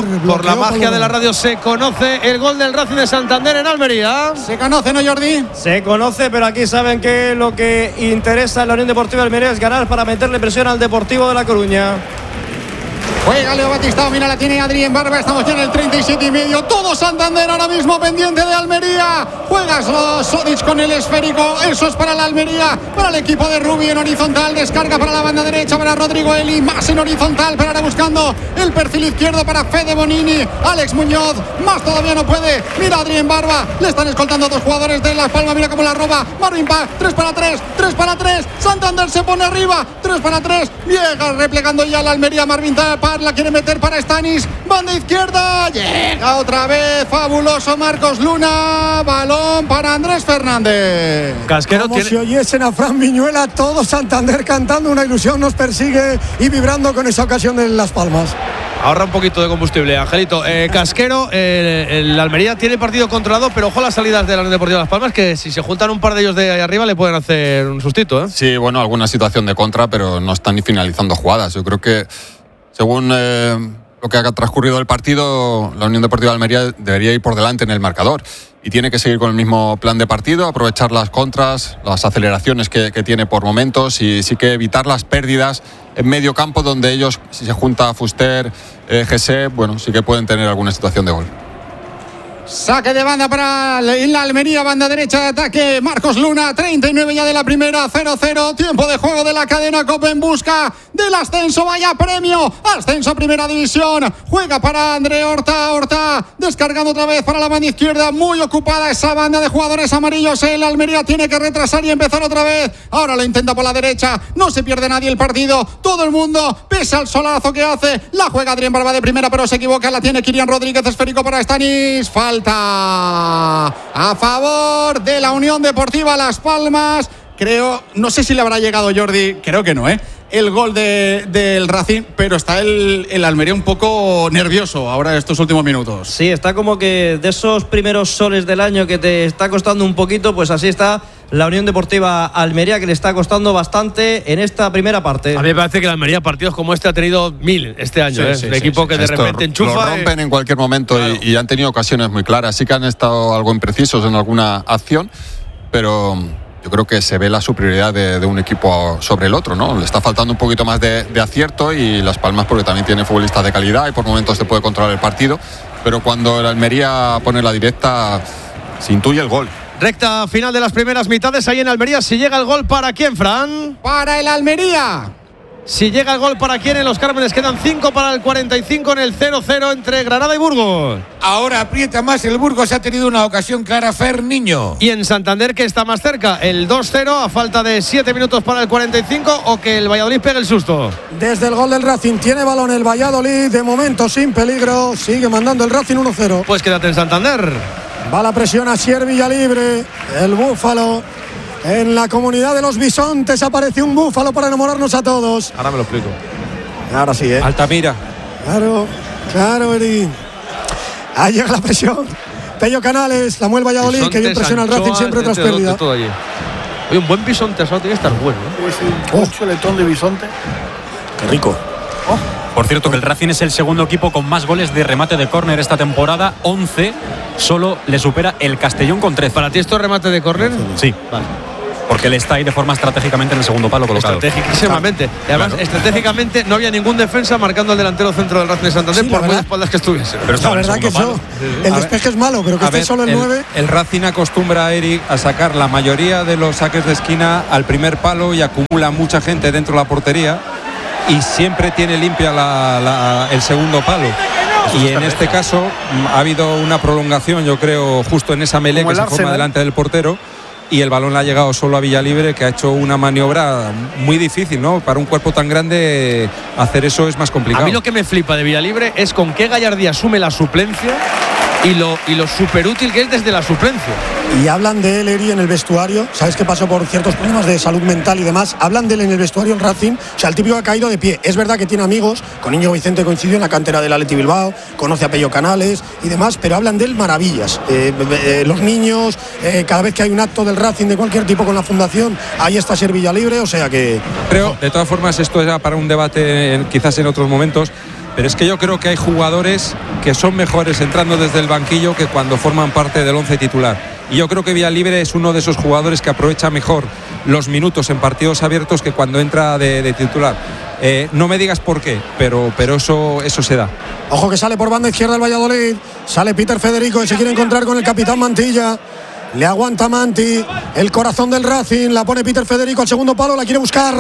radio, se conoce el gol del Racing de Santander en Almería. ¿Se conoce, no, Jordi? Se conoce, pero aquí saben que lo que interesa en la Unión Deportiva Almería es ganar para meterle presión al Deportivo de La Coruña. Juega Leo Batistao, mira, la tiene Adrián Barba, estamos ya en el 37,5. Todo Santander ahora mismo pendiente de Almería. Juega Sodic con el esférico, eso es para la Almería, para el equipo de Rubi en horizontal. Descarga para la banda derecha para Rodrigo Eli, más en horizontal, pero ahora buscando el perfil izquierdo para Fede Bonini. Alex Muñoz, más todavía no puede. Mira Adrián Barba, le están escoltando dos jugadores de Las Palmas, mira cómo la roba Marvin Paz. 3 para 3, 3 para 3. Santander se pone arriba, 3 para 3. Llega replegando ya la Almería. Marvin Paz la quiere meter para Stanis, banda izquierda, llega otra vez fabuloso Marcos Luna, balón para Andrés Fernández. Casquero como si oyesen a Fran Viñuela, todo Santander cantando Una ilusión nos persigue y vibrando con esa ocasión de Las Palmas. Ahorra un poquito de combustible, Angelito. Casquero, el Almería tiene partido controlado, pero ojo a las salidas de la Unión Deportiva Las Palmas, que si se juntan un par de ellos de ahí arriba le pueden hacer un sustito, ¿eh? Sí, bueno, alguna situación de contra, pero no están ni finalizando jugadas. Yo creo que según lo que ha transcurrido el partido, la Unión Deportiva de Almería debería ir por delante en el marcador y tiene que seguir con el mismo plan de partido, aprovechar las contras, las aceleraciones que tiene por momentos y sí que evitar las pérdidas en medio campo, donde ellos, si se junta Fuster, Gese, bueno, sí que pueden tener alguna situación de gol. Saque de banda para la Almería, banda derecha de ataque, Marcos Luna, 39 ya de la primera, 0-0, tiempo de juego de la cadena COPE en busca del ascenso, vaya premio, ascenso a primera división, juega para André Horta, descargando otra vez para la banda izquierda, muy ocupada esa banda de jugadores amarillos, el Almería tiene que retrasar y empezar otra vez, ahora lo intenta por la derecha, no se pierde nadie el partido, todo el mundo, pese al solazo que hace, la juega Adrián Barba de primera pero se equivoca, la tiene Kirian Rodríguez, esférico para Stanis, falta a favor de la Unión Deportiva Las Palmas. Creo, no sé si le habrá llegado Jordi, creo que no, el gol del Racing, pero está el Almería un poco nervioso ahora estos últimos minutos. Sí, está como que de esos primeros soles del año que te está costando un poquito, pues así está la Unión Deportiva Almería, que le está costando bastante en esta primera parte. A mí me parece que la Almería partidos como este ha tenido 1000 este año. Sí, un equipo que de repente enchufa. Lo rompen en cualquier momento, claro. y han tenido ocasiones muy claras. Sí que han estado algo imprecisos en alguna acción, pero yo creo que se ve la superioridad de un equipo sobre el otro, ¿no? Le está faltando un poquito más de acierto y Las Palmas porque también tiene futbolistas de calidad y por momentos se puede controlar el partido, pero cuando el Almería pone la directa se intuye el gol. Recta final de las primeras mitades ahí en Almería. Si llega el gol, ¿para quién, Fran? Para el Almería. Si llega el gol, ¿para quién? En Los Cármenes quedan 5 para el 45 en el 0-0 entre Granada y Burgos. Ahora aprieta más el Burgos, ha tenido una ocasión clara Ferniño. Y en Santander, ¿qué está más cerca? ¿El 2-0 a falta de 7 minutos para el 45 o que el Valladolid pegue el susto? Desde el gol del Racing tiene balón el Valladolid, de momento sin peligro, sigue mandando el Racing 1-0. Pues quédate en Santander. Va la presión a Sier Villalibre, el Búfalo. En la comunidad de los bisontes aparece un búfalo para enamorarnos a todos. Ahora me lo explico. Ahora sí, Altamira. Claro, Eri. Ahí llega la presión Pello Canales, la mueve el Valladolid, que bien presiona al Racing siempre tras pérdida. Oye, un buen bisonte asado tiene que estar bueno. Un chuletón de bisonte. Qué rico. Por cierto, que el Racing es el segundo equipo con más goles de remate de córner esta temporada, 11. Solo le supera el Castellón con 13. ¿Para ti esto es remate de córner? Sí. Vale. Porque él está ahí de forma estratégicamente en el segundo palo colocado. Estratégicamente. Y además, estratégicamente no había ningún defensa marcando al delantero centro del Racing de Santander por muy espaldas que estuviese. Pero la verdad que el despeje es malo, pero que esté solo el 9. El Racing acostumbra a Eric a sacar la mayoría de los saques de esquina al primer palo y acumula mucha gente dentro de la portería y siempre tiene limpia el segundo palo. Y en este caso ha habido una prolongación, yo creo, justo en esa melee que se forma delante del portero. Y el balón le ha llegado solo a Villalibre, que ha hecho una maniobra muy difícil, ¿no? Para un cuerpo tan grande hacer eso es más complicado. A mí lo que me flipa de Villalibre es con qué gallardía asume la suplencia y lo súper útil que es desde la suplencia. Y hablan de él, Eri, en el vestuario. Sabes que pasó por ciertos problemas de salud mental y demás. Hablan de él en el vestuario en Racing. O sea, el típico que ha caído de pie. Es verdad que tiene amigos. Con Íñigo Vicente coincidió en la cantera del Athletic Bilbao. Conoce a Pello Canales y demás. Pero hablan de él maravillas. Los niños, cada vez que hay un acto del Racing de cualquier tipo con la fundación, ahí está Ser Villalibre. O sea que... Creo, de todas formas, esto era para un debate quizás en otros momentos. Pero es que yo creo que hay jugadores que son mejores entrando desde el banquillo que cuando forman parte del 11 titular. Y yo creo que Villalibre es uno de esos jugadores que aprovecha mejor los minutos en partidos abiertos que cuando entra de titular. No me digas por qué, pero eso se da. Ojo que sale por banda izquierda el Valladolid. Sale Peter Federico, que se quiere encontrar con el capitán Mantilla. Le aguanta Manti, el corazón del Racing. La pone Peter Federico al segundo palo, la quiere buscar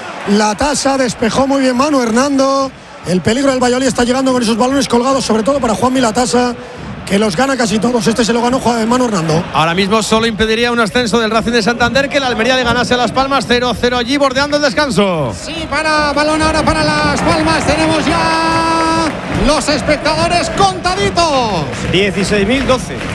la tasa. Despejó muy bien Manu Hernando. El peligro del Valladolid está llegando con esos balones colgados, sobre todo para Juan Milatasa, que los gana casi todos. Este se lo ganó Manu Hernando. Ahora mismo solo impediría un ascenso del Racing de Santander que la Almería le ganase a Las Palmas 0-0 allí, bordeando el descanso. Sí, para balón ahora para Las Palmas. Tenemos ya los espectadores contaditos. 16.012.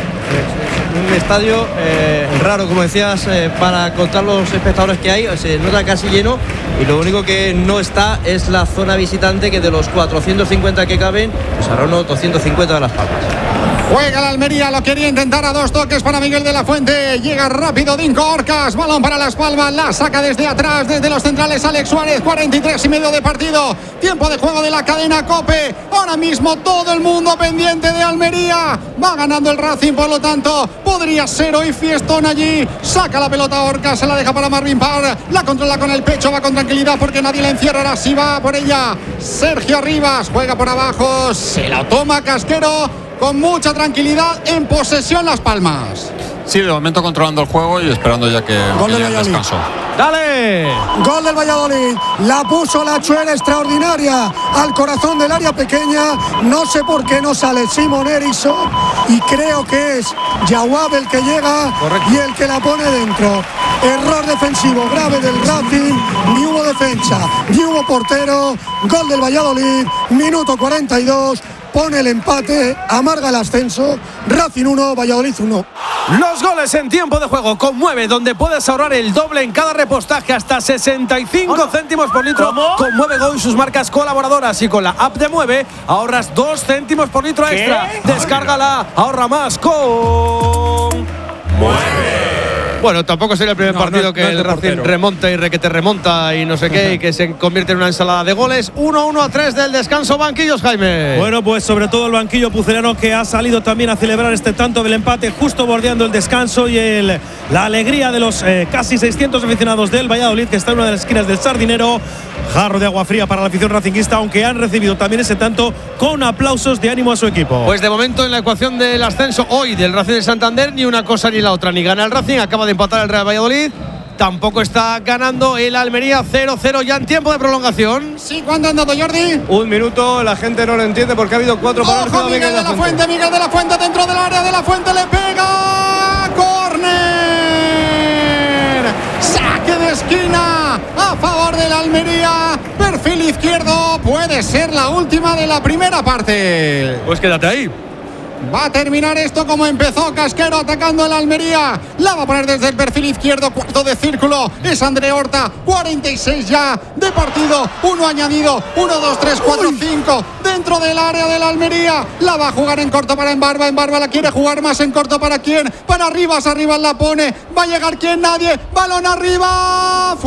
Un estadio raro, como decías, para contar los espectadores que hay. Se nota casi lleno y lo único que no está es la zona visitante, que de los 450 que caben, pues habrá unos 250 de Las Palmas. Juega la Almería, lo quería intentar a 2 toques para Miguel de la Fuente. Llega rápido Dinko Orcas, balón para Las Palmas, la saca desde atrás, desde los centrales Alex Suárez. 43,5 de partido, tiempo de juego de la cadena COPE. Ahora mismo todo el mundo pendiente de Almería. Va ganando el Racing, por lo tanto podría ser hoy fiestón allí. Saca la pelota Orcas, se la deja para Marvin Parr, la controla con el pecho, va con tranquilidad porque nadie la encierra. Ahora sí va por ella Sergio Rivas, juega por abajo, se la toma Casquero. Con mucha tranquilidad, en posesión Las Palmas. Sí, de momento controlando el juego y esperando ya que llegue el descanso. ¡Dale! Gol del Valladolid. La puso la Chuela extraordinaria al corazón del área pequeña. No sé por qué no sale Simon Eriksson. Y creo que es Jawab el que llega. Correcto. Y el que la pone dentro. Error defensivo grave del Racing. Ni hubo defensa, ni hubo portero. Gol del Valladolid. Minuto 42. Pone el empate, amarga el ascenso. Racing 1, Valladolid 1. Los goles en tiempo de juego con Mueve, donde puedes ahorrar el doble en cada repostaje, hasta 65 céntimos por litro. ¿Cómo? Con Mueve Go y sus marcas colaboradoras, y con la app de Mueve ahorras 2 céntimos por litro extra. Descárgala, ahorra más con Mueve. Bueno, tampoco sería el primer partido que el Racing remonta y requete remonta y no sé qué, y que se convierte en una ensalada de goles. 1-1-3 del descanso. Banquillos, Jaime. Bueno, pues sobre todo el banquillo pucelano, que ha salido también a celebrar este tanto del empate, justo bordeando el descanso, y la alegría de los casi 600 aficionados del Valladolid, que está en una de las esquinas del Sardinero. Jarro de agua fría para la afición racinguista, aunque han recibido también ese tanto con aplausos de ánimo a su equipo. Pues de momento en la ecuación del ascenso hoy del Racing de Santander, ni una cosa ni la otra. Ni gana el Racing, acaba de empatar el Real Valladolid. Tampoco está ganando el Almería. 0-0 ya en tiempo de prolongación. Sí, ¿cuándo han dado, Jordi? Un minuto, la gente no lo entiende porque ha habido 4 balones. ¡Ojo, Miguel de la Fuente! Miguel de la Fuente dentro del área. De la Fuente le pega. ¡Córner! ¡Saque de esquina a favor del Almería! Perfil izquierdo. Puede ser la última de la primera parte. Pues quédate ahí. Va a terminar esto como empezó. Casquero atacando el Almería. La va a poner desde el perfil izquierdo. Cuarto de círculo. Es André Horta. 46 ya de partido. 1 añadido. 1, 2, 3, 4, 5. Dentro del área del Almería. La va a jugar en corto para Embarba. Embarba la quiere jugar más en corto. ¿Para quién? Para Rivas. Arriba la pone. Va a llegar quién. Nadie. Balón arriba.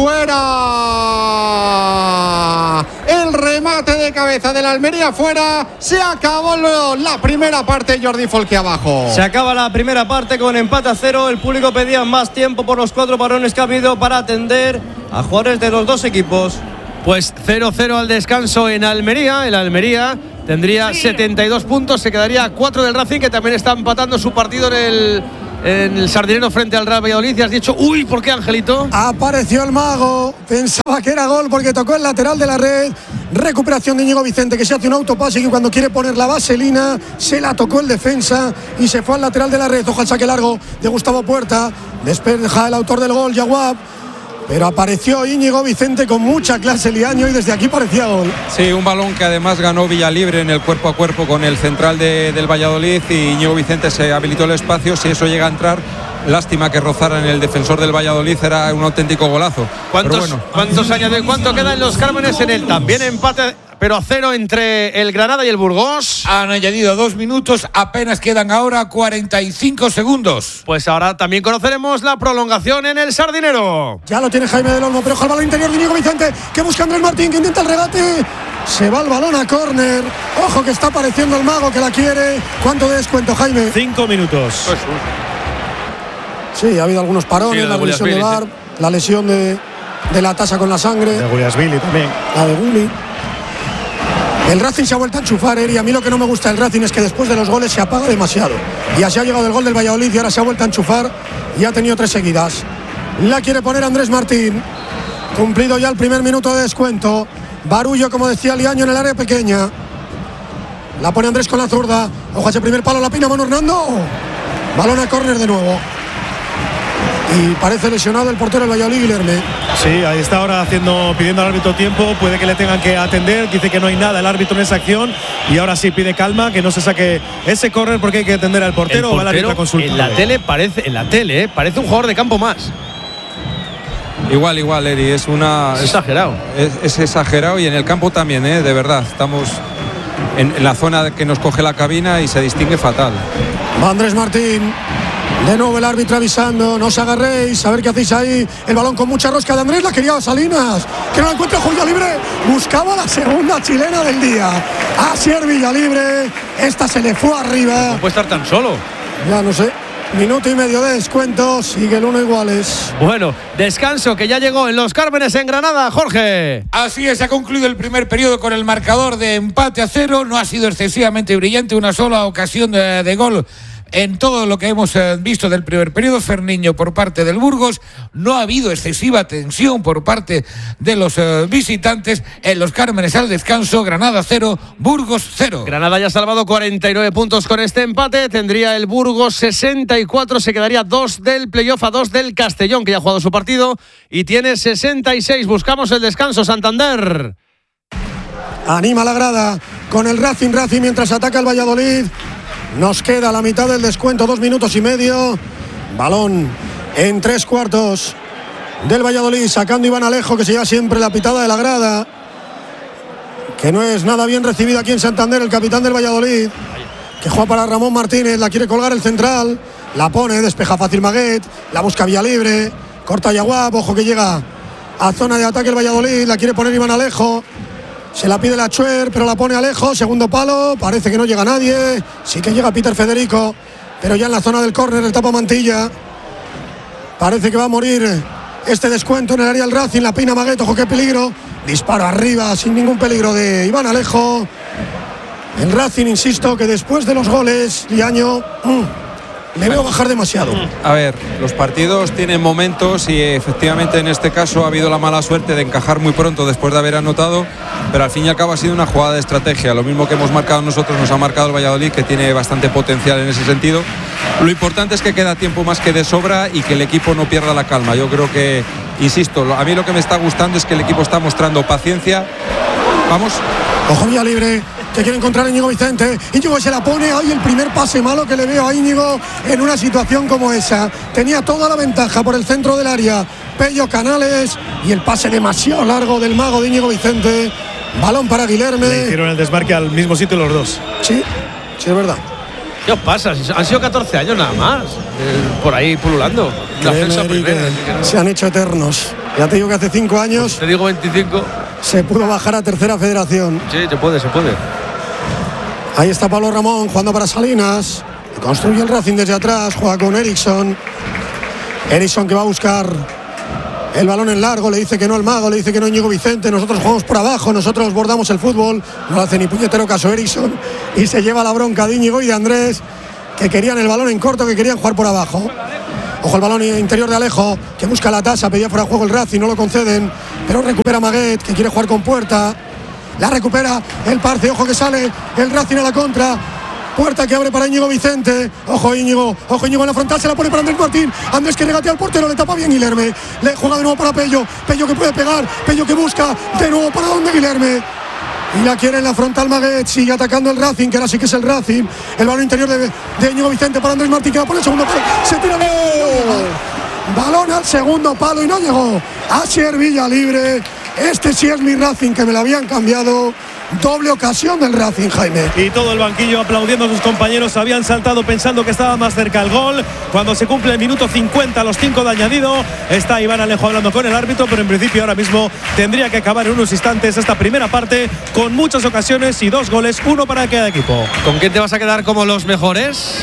Fuera. El remate de cabeza del Almería fuera. Se acabó la primera parte. Jordi Folque abajo. Se acaba la primera parte con empate a 0. El público pedía más tiempo por los 4 parones que ha habido para atender a jugadores de los dos equipos. Pues 0-0 al descanso en Almería. El Almería tendría 72 puntos. Se quedaría a 4 del Racing, que también está empatando su partido en el Sardinero frente al Real Valladolid. Y has dicho, uy, ¿por qué, Angelito? Apareció el mago. Pensaba que era gol porque tocó el lateral de la red. Recuperación de Íñigo Vicente, que se hace un autopase y que cuando quiere poner la vaselina se la tocó el defensa y se fue al lateral de la red. Ojo al saque largo de Gustavo Puerta. Despeja el autor del gol, Yaguab. Pero apareció Íñigo Vicente con mucha clase Liaño y desde aquí parecía gol. Sí, un balón que además ganó Villalibre en el cuerpo a cuerpo con el central del Valladolid, y Íñigo Vicente se habilitó el espacio. Si eso llega a entrar, lástima que rozara en el defensor del Valladolid, era un auténtico golazo. ¿Cuántos años? ¿Cuánto queda en los Cármenes en el también empate, pero a 0 entre el Granada y el Burgos? Han añadido 2 minutos, apenas quedan ahora 45 segundos. Pues ahora también conoceremos la prolongación en el Sardinero. Ya lo tiene Jaime del Olmo, pero ojo al balón interior de Íñigo Vicente, que busca Andrés Martín, que intenta el regate. Se va el balón a córner. Ojo que está apareciendo el mago, que la quiere. ¿Cuánto de descuento, Jaime? 5 minutos. Sí, ha habido algunos parones, la lesión de Bar, la lesión de la tasa con la sangre. De Guliasvili también. La de Gulli. El Racing se ha vuelto a enchufar, y a mí lo que no me gusta del Racing es que después de los goles se apaga demasiado. Y así ha llegado el gol del Valladolid y ahora se ha vuelto a enchufar y ha tenido 3 seguidas. La quiere poner Andrés Martín. Cumplido ya el primer minuto de descuento. Barullo, como decía Liaño, en el área pequeña. La pone Andrés con la zurda. Ojo a ese primer palo, la pina Manu Hernando. Balón a córner de nuevo. Y parece lesionado el portero del Valladolid, Guilherme. Sí, ahí está ahora pidiendo al árbitro tiempo. Puede que le tengan que atender. Dice que no hay nada el árbitro en esa acción. Y ahora sí pide calma, que no se saque ese córner porque hay que atender al portero. El portero en la tele parece un jugador de campo más. Igual, Eri, es exagerado. Es exagerado, y en el campo también, de verdad. Estamos en la zona que nos coge la cabina y se distingue fatal. Va Andrés Martín. De nuevo el árbitro avisando, no os agarréis, a ver qué hacéis ahí. El balón con mucha rosca de Andrés, la quería Salinas, que no la encuentra Villalibre. Buscaba la segunda chilena del día. Asier Villalibre, esta se le fue arriba. No puede estar tan solo. Ya no sé. Minuto y medio de descuento, sigue el 1 iguales. Bueno, descanso que ya llegó en los Cármenes en Granada, Jorge. Así es, ha concluido el primer periodo con el marcador de empate a 0. No ha sido excesivamente brillante, una sola ocasión de gol en todo lo que hemos visto del primer periodo. Ferniño por parte del Burgos. No ha habido excesiva tensión por parte de los visitantes. En los Cármenes al descanso, Granada 0, Burgos 0. Granada ya ha salvado 49 puntos con este empate. Tendría el Burgos 64. Se quedaría 2 del playoff, a 2 del Castellón, que ya ha jugado su partido, y tiene 66. Buscamos el descanso, Santander. Anima la grada con el Racing mientras ataca el Valladolid. Nos queda la mitad del descuento, 2 minutos y medio. Balón en 3/4 del Valladolid, sacando Iván Alejo, que se lleva siempre la pitada de la grada, que no es nada bien recibido aquí en Santander. El capitán del Valladolid, que juega para Ramón Martínez, la quiere colgar el central, la pone, despeja fácil Maguet, la busca Villalibre, corta Yaguab, ojo que llega a zona de ataque el Valladolid, la quiere poner Iván Alejo. Se la pide la Chuer, pero la pone Alejo. Segundo palo, parece que no llega nadie. Sí que llega Peter Federico, pero ya en la zona del córner, el tapa Mantilla. Parece que va a morir este descuento en el área del Racing. La peina Maguet, ojo qué peligro. Disparo arriba, sin ningún peligro de Iván Alejo. El Racing, insisto, que después de los goles, Liaño, le veo bajar demasiado. A ver, los partidos tienen momentos y efectivamente en este caso ha habido la mala suerte de encajar muy pronto después de haber anotado, pero al fin y al cabo ha sido una jugada de estrategia. Lo mismo que hemos marcado nosotros, nos ha marcado el Valladolid, que tiene bastante potencial en ese sentido. Lo importante es que queda tiempo más que de sobra y que el equipo no pierda la calma. Yo creo que, insisto, a mí lo que me está gustando es que el equipo está mostrando paciencia. Vamos. Ojo Villalibre, que quiere encontrar a Íñigo Vicente. Íñigo se la pone. ¡Ay, el primer pase malo que le veo a Íñigo en una situación como esa! Tenía toda la ventaja por el centro del área Pello Canales, y el pase demasiado largo del mago de Íñigo Vicente. Balón para Guilherme. Le hicieron el desmarque al mismo sitio los dos. Sí, sí, es verdad. ¿Qué os pasa? Han sido 14 años nada más. Por ahí pululando. Se han hecho eternos. Ya te digo que hace 5 años. Pues te digo 25. Se pudo bajar a tercera federación. Sí, se puede. Ahí está Pablo Ramón jugando para Salinas. Construye el Racing desde atrás. Juega con Eriksson. Eriksson que va a buscar el balón en largo. Le dice que no al mago. Le dice que no Íñigo Vicente. Nosotros jugamos por abajo. Nosotros bordamos el fútbol. No hace ni puñetero caso Eriksson. Y se lleva la bronca de Íñigo y de Andrés, que querían el balón en corto, que querían jugar por abajo. Ojo el balón interior de Alejo, que busca la tasa, pedía fuera de juego el Racing, no lo conceden, pero recupera Maguet, que quiere jugar con Puerta. La recupera el Parce, ojo que sale el Racing a la contra. Puerta que abre para Íñigo Vicente. Ojo Íñigo en la frontal, se la pone para Andrés Martín. Andrés que regatea al portero, le tapa bien Guilherme. Le juega de nuevo para Pello. Pello que puede pegar, Pello que busca de nuevo para donde Guilherme. Y la quiere en la frontal Maguet, sigue atacando el Racing, que ahora sí que es el Racing. El balón interior de Íñigo Vicente para Andrés Martín, que va por el segundo palo. Se tira bien. Balón al segundo palo y no llegó. Asier Villalibre. Este sí es mi Racing, que me lo habían cambiado. Doble ocasión del Racing, Jaime. Y todo el banquillo aplaudiendo a sus compañeros. Habían saltado pensando que estaba más cerca el gol. Cuando se cumple el minuto 50, los 5 de añadido, está Iván Alejo hablando con el árbitro, pero en principio ahora mismo tendría que acabar en unos instantes esta primera parte, con muchas ocasiones y 2 goles, 1 para cada equipo. ¿Con quién te vas a quedar como los mejores?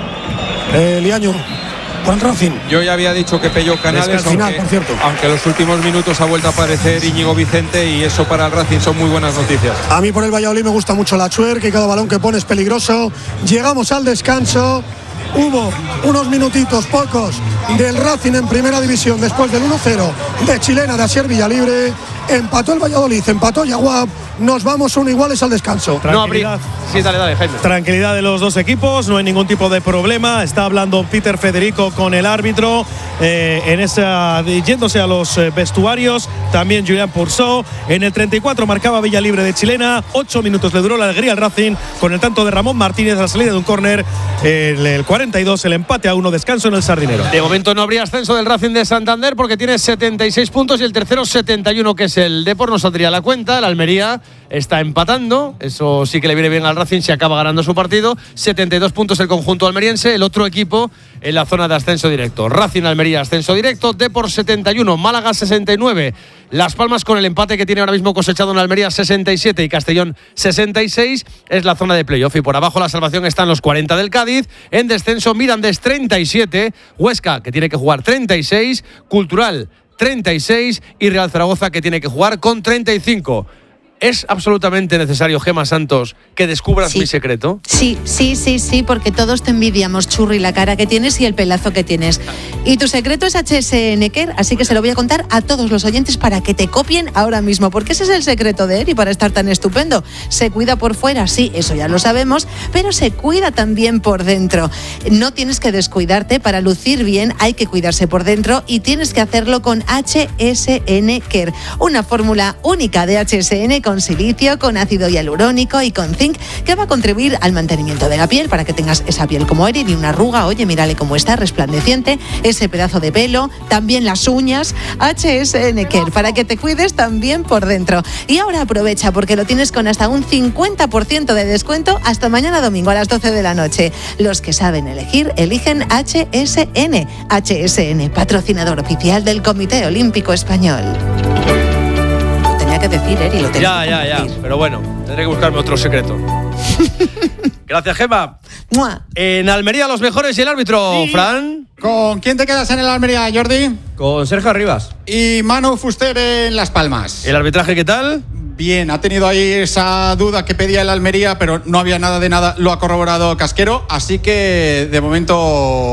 Liaño. Con Racing. Yo ya había dicho que Pello Canales, aunque los últimos minutos ha vuelto a aparecer Íñigo Vicente, y eso para el Racing son muy buenas noticias. A mí por el Valladolid me gusta mucho la Chuer, que cada balón que pone es peligroso. Llegamos al descanso. Hubo unos minutitos, pocos, del Racing en primera división después del 1-0 de Chilena de Asier Villalibre. Empató el Valladolid, empató Yaguab. Nos vamos 1 iguales al descanso. Tranquilidad. Sí, dale, Jaime. Tranquilidad de los dos equipos, no hay ningún tipo de problema. Está hablando Peter Federico con el árbitro, yéndose a los vestuarios. También Julián Pourceau. En el 34 marcaba Villalibre de Chilena. 8 minutos le duró la alegría al Racing con el tanto de Ramón Martínez a la salida de un córner. El 42, el empate a 1, descanso en el Sardinero. De momento no habría ascenso del Racing de Santander, porque tiene 76 puntos y el tercero 71, que es el Depor. No saldría la cuenta. El Almería está empatando, eso sí que le viene bien al Racing si acaba ganando su partido. 72 puntos el conjunto almeriense, el otro equipo en la zona de ascenso directo. Racing, Almería, ascenso directo. Depor 71, Málaga 69. Las Palmas, con el empate que tiene ahora mismo cosechado en Almería, 67, y Castellón 66, es la zona de playoff. Y por abajo la salvación están los 40 del Cádiz. En descenso Mirandés 37, Huesca, que tiene que jugar 36, Cultural 36 y Real Zaragoza, que tiene que jugar con 35. ¿Es absolutamente necesario, Gemma Santos, que descubras mi secreto? Sí, porque todos te envidiamos, Churri, la cara que tienes y el pelazo que tienes. Y tu secreto es HSN Care, así que se lo voy a contar a todos los oyentes para que te copien ahora mismo, porque ese es el secreto de él y para estar tan estupendo. Se cuida por fuera, sí, eso ya lo sabemos, pero se cuida también por dentro. No tienes que descuidarte, para lucir bien hay que cuidarse por dentro, y tienes que hacerlo con HSN Care, una fórmula única de HSN con silicio, con ácido hialurónico y con zinc, que va a contribuir al mantenimiento de la piel, para que tengas esa piel como Eri, ni una arruga. Oye, mírale cómo está, resplandeciente, ese pedazo de pelo, también las uñas. HSN Care, para que te cuides también por dentro. Y ahora aprovecha, porque lo tienes con hasta un 50% de descuento hasta mañana domingo a las 12 de la noche. Los que saben elegir, eligen HSN. HSN, patrocinador oficial del Comité Olímpico Español. Que decir, Eri, lo tenía ya, pero bueno, tendré que buscarme otro secreto. Gracias, Gemma. ¡Mua! En Almería, los mejores y el árbitro, sí. Fran. ¿Con quién te quedas en el Almería, Jordi? Con Sergio Arribas. Y Manu Fuster en Las Palmas. ¿El arbitraje qué tal? Bien, ha tenido ahí esa duda que pedía el Almería, pero no había nada de nada, lo ha corroborado Casquero, así que de momento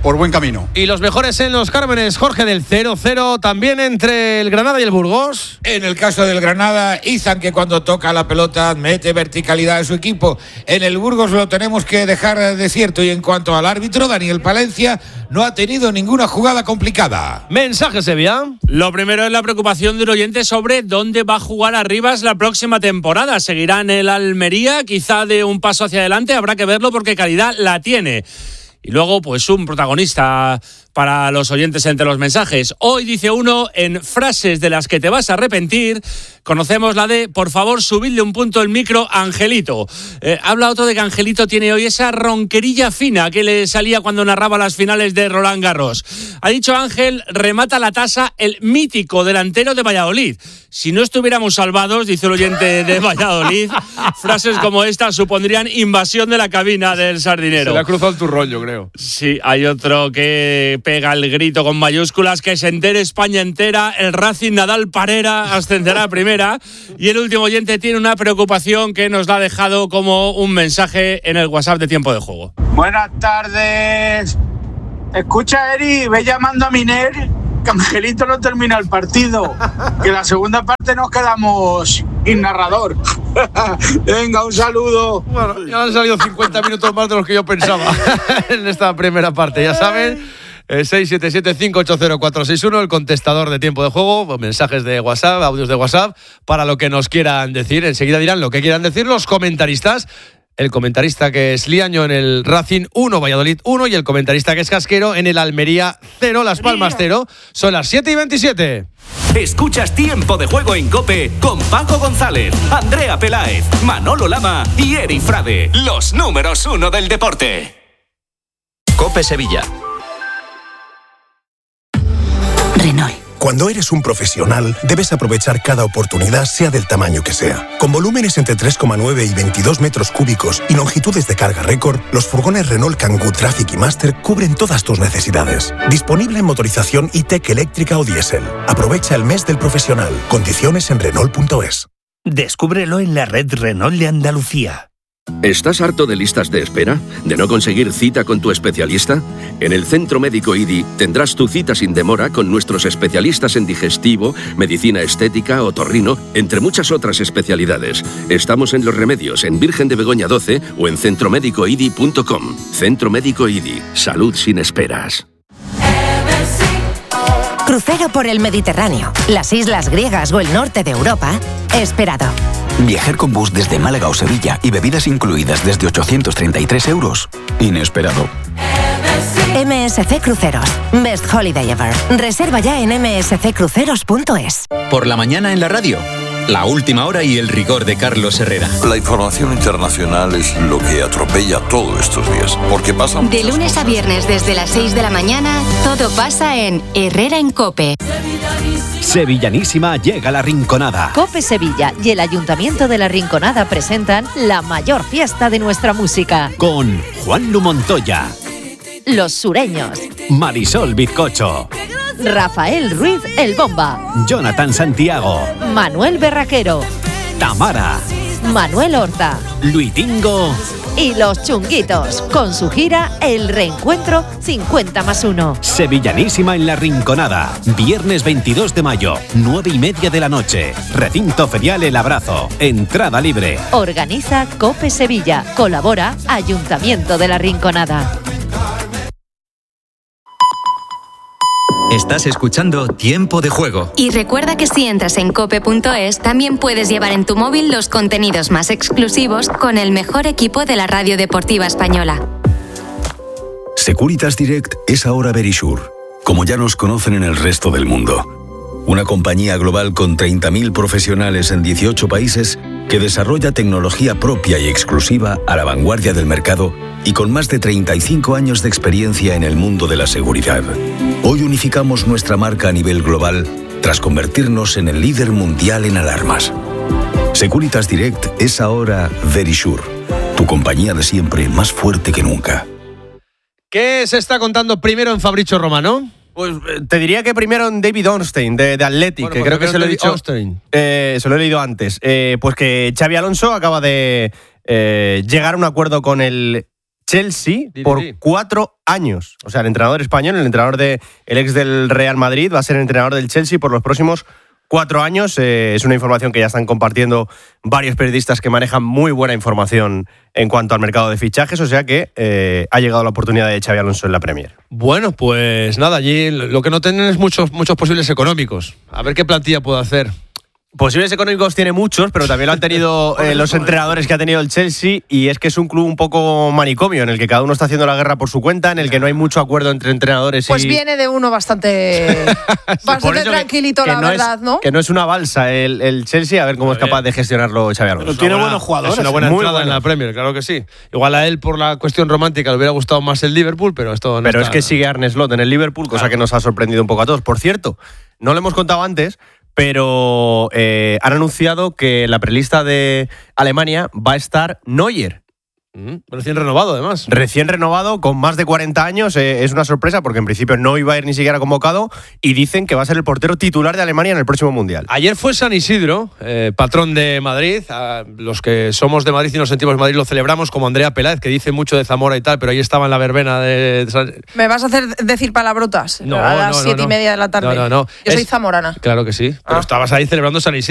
por buen camino. Y los mejores en los Cármenes, Jorge, del 0-0 también entre el Granada y el Burgos. En el caso del Granada, Izan, que cuando toca la pelota mete verticalidad a su equipo. En el Burgos lo tenemos que dejar desierto. Y en cuanto al árbitro, Daniel Palencia no ha tenido ninguna jugada complicada. Mensaje, Sevilla. Lo primero es la preocupación de un oyente sobre dónde va a jugar Arribas la próxima temporada. ¿Seguirá en el Almería? Quizá de un paso hacia adelante, habrá que verlo porque calidad la tiene. Y luego, pues un protagonista para los oyentes entre los mensajes. Hoy dice uno, en frases de las que te vas a arrepentir, conocemos la de, por favor, subidle un punto el micro a Angelito. Habla otro de que Angelito tiene hoy esa ronquerilla fina que le salía cuando narraba las finales de Roland Garros. Ha dicho Ángel, remata la tasa el mítico delantero de Valladolid. Si no estuviéramos salvados, dice el oyente de Valladolid, frases como esta supondrían invasión de la cabina del sardinero. Se le ha cruzado el turrón, yo creo. Sí, hay otro que pega el grito con mayúsculas, que se entere España entera, el Racing Nadal Parera ascenderá a primera. Y el último oyente tiene una preocupación que nos la ha dejado como un mensaje en el WhatsApp de Tiempo de Juego. Buenas tardes. Escucha, Eri, ve llamando a Miner, que Angelito no termina el partido, que la segunda parte nos quedamos sin narrador. Venga, un saludo. Bueno, ya han salido 50 minutos más de los que yo pensaba en esta primera parte, ya saben. 677-580-461, el contestador de Tiempo de Juego, mensajes de WhatsApp, audios de WhatsApp, para lo que nos quieran decir. Enseguida dirán lo que quieran decir los comentaristas. El comentarista que es Liaño en el Racing 1, Valladolid 1, y el comentarista que es Casquero en el Almería 0, Las Palmas 0. Son las 7:27. Escuchas Tiempo de Juego en COPE con Paco González, Andrea Peláez, Manolo Lama y Eri Frade, los números 1 del deporte. COPE Sevilla. Renault. Cuando eres un profesional, debes aprovechar cada oportunidad, sea del tamaño que sea. Con volúmenes entre 3,9 y 22 metros cúbicos y longitudes de carga récord, los furgones Renault Kangoo Traffic y Master cubren todas tus necesidades. Disponible en motorización e-tech eléctrica o diésel. Aprovecha el mes del profesional. Condiciones en Renault.es. Descúbrelo en la red Renault de Andalucía. ¿Estás harto de listas de espera? ¿De no conseguir cita con tu especialista? En el Centro Médico IDI tendrás tu cita sin demora con nuestros especialistas en digestivo, medicina estética, otorrino, entre muchas otras especialidades. Estamos en Los Remedios, en Virgen de Begoña 12 o en centromédicoidi.com. Centro Médico IDI. Salud sin esperas. Crucero por el Mediterráneo, las islas griegas o el norte de Europa, esperado. Viajar con bus desde Málaga o Sevilla y bebidas incluidas desde 833 euros. Inesperado. MSC Cruceros. Best Holiday Ever. Reserva ya en msccruceros.es. Por la mañana en la radio. La última hora y el rigor de Carlos Herrera. La información internacional es lo que atropella todos estos días. Porque pasan de lunes a viernes desde las 6 de la mañana, todo pasa en Herrera en COPE. Sevillanísima llega La Rinconada. COPE Sevilla y el Ayuntamiento de La Rinconada presentan la mayor fiesta de nuestra música. Con Juanlu Montoya, Los Sureños, Marisol Bizcocho, Rafael Ruiz El Bomba, Jonathan Santiago, Manuel Berraquero, Tamara, Manuel Horta, Luitingo y Los Chunguitos, con su gira El Reencuentro 50+1. Sevillanísima en La Rinconada. Viernes 22 de mayo, 9:30 de la noche. Recinto ferial El Abrazo. Entrada libre. Organiza COPE Sevilla. Colabora Ayuntamiento de La Rinconada. Estás escuchando Tiempo de Juego. Y recuerda que si entras en cope.es, también puedes llevar en tu móvil los contenidos más exclusivos con el mejor equipo de la radio deportiva española. Securitas Direct es ahora Verisure, como ya nos conocen en el resto del mundo. Una compañía global con 30.000 profesionales en 18 países que desarrolla tecnología propia y exclusiva a la vanguardia del mercado y con más de 35 años de experiencia en el mundo de la seguridad. Hoy unificamos nuestra marca a nivel global tras convertirnos en el líder mundial en alarmas. Securitas Direct es ahora Verisure, tu compañía de siempre más fuerte que nunca. ¿Qué se está contando primero en Fabricio Romano? Pues te diría que primero en David Ornstein, de Athletic, que creo que se lo he dicho. Se lo he leído antes. Pues que Xabi Alonso acaba de llegar a un acuerdo con el Chelsea por 4 años. O sea, el entrenador español, el entrenador el ex del Real Madrid, va a ser entrenador del Chelsea por los próximos 4 años. Es una información que ya están compartiendo varios periodistas que manejan muy buena información en cuanto al mercado de fichajes, o sea que ha llegado la oportunidad de Xabi Alonso en la Premier. Bueno, pues nada, allí lo que no tienen es muchos posibles económicos. A ver qué plantilla puedo hacer. Posibles económicos tiene muchos, pero también lo han tenido los entrenadores que ha tenido el Chelsea, y es que es un club un poco manicomio, en el que cada uno está haciendo la guerra por su cuenta, en el que no hay mucho acuerdo entre entrenadores. Pues viene de uno bastante tranquilito, la verdad, ¿no? Que no es una balsa el Chelsea, a ver cómo es capaz de gestionarlo Xabi Alonso. Pero tiene buenos jugadores. Es una buena entrada en la Premier, claro que sí. Igual a él, por la cuestión romántica, le hubiera gustado más el Liverpool, pero esto no. Pero es que sigue Arne Slot en el Liverpool, cosa que nos ha sorprendido un poco a todos. Por cierto, no lo hemos contado antes, pero han anunciado que en la prelista de Alemania va a estar Neuer. Recién renovado, además. Recién renovado, con más de 40 años. Es una sorpresa porque en principio no iba a ir ni siquiera convocado, y dicen que va a ser el portero titular de Alemania en el próximo Mundial. Ayer fue San Isidro, patrón de Madrid. Los que somos de Madrid y nos sentimos de Madrid lo celebramos, como Andrea Peláez, que dice mucho de Zamora y tal, pero ahí estaba en la verbena de San... ¿Me vas a hacer decir palabrotas? No, a las 7:30 de la tarde. No. Yo soy zamorana. Claro que sí, pero estabas ahí celebrando San Isidro.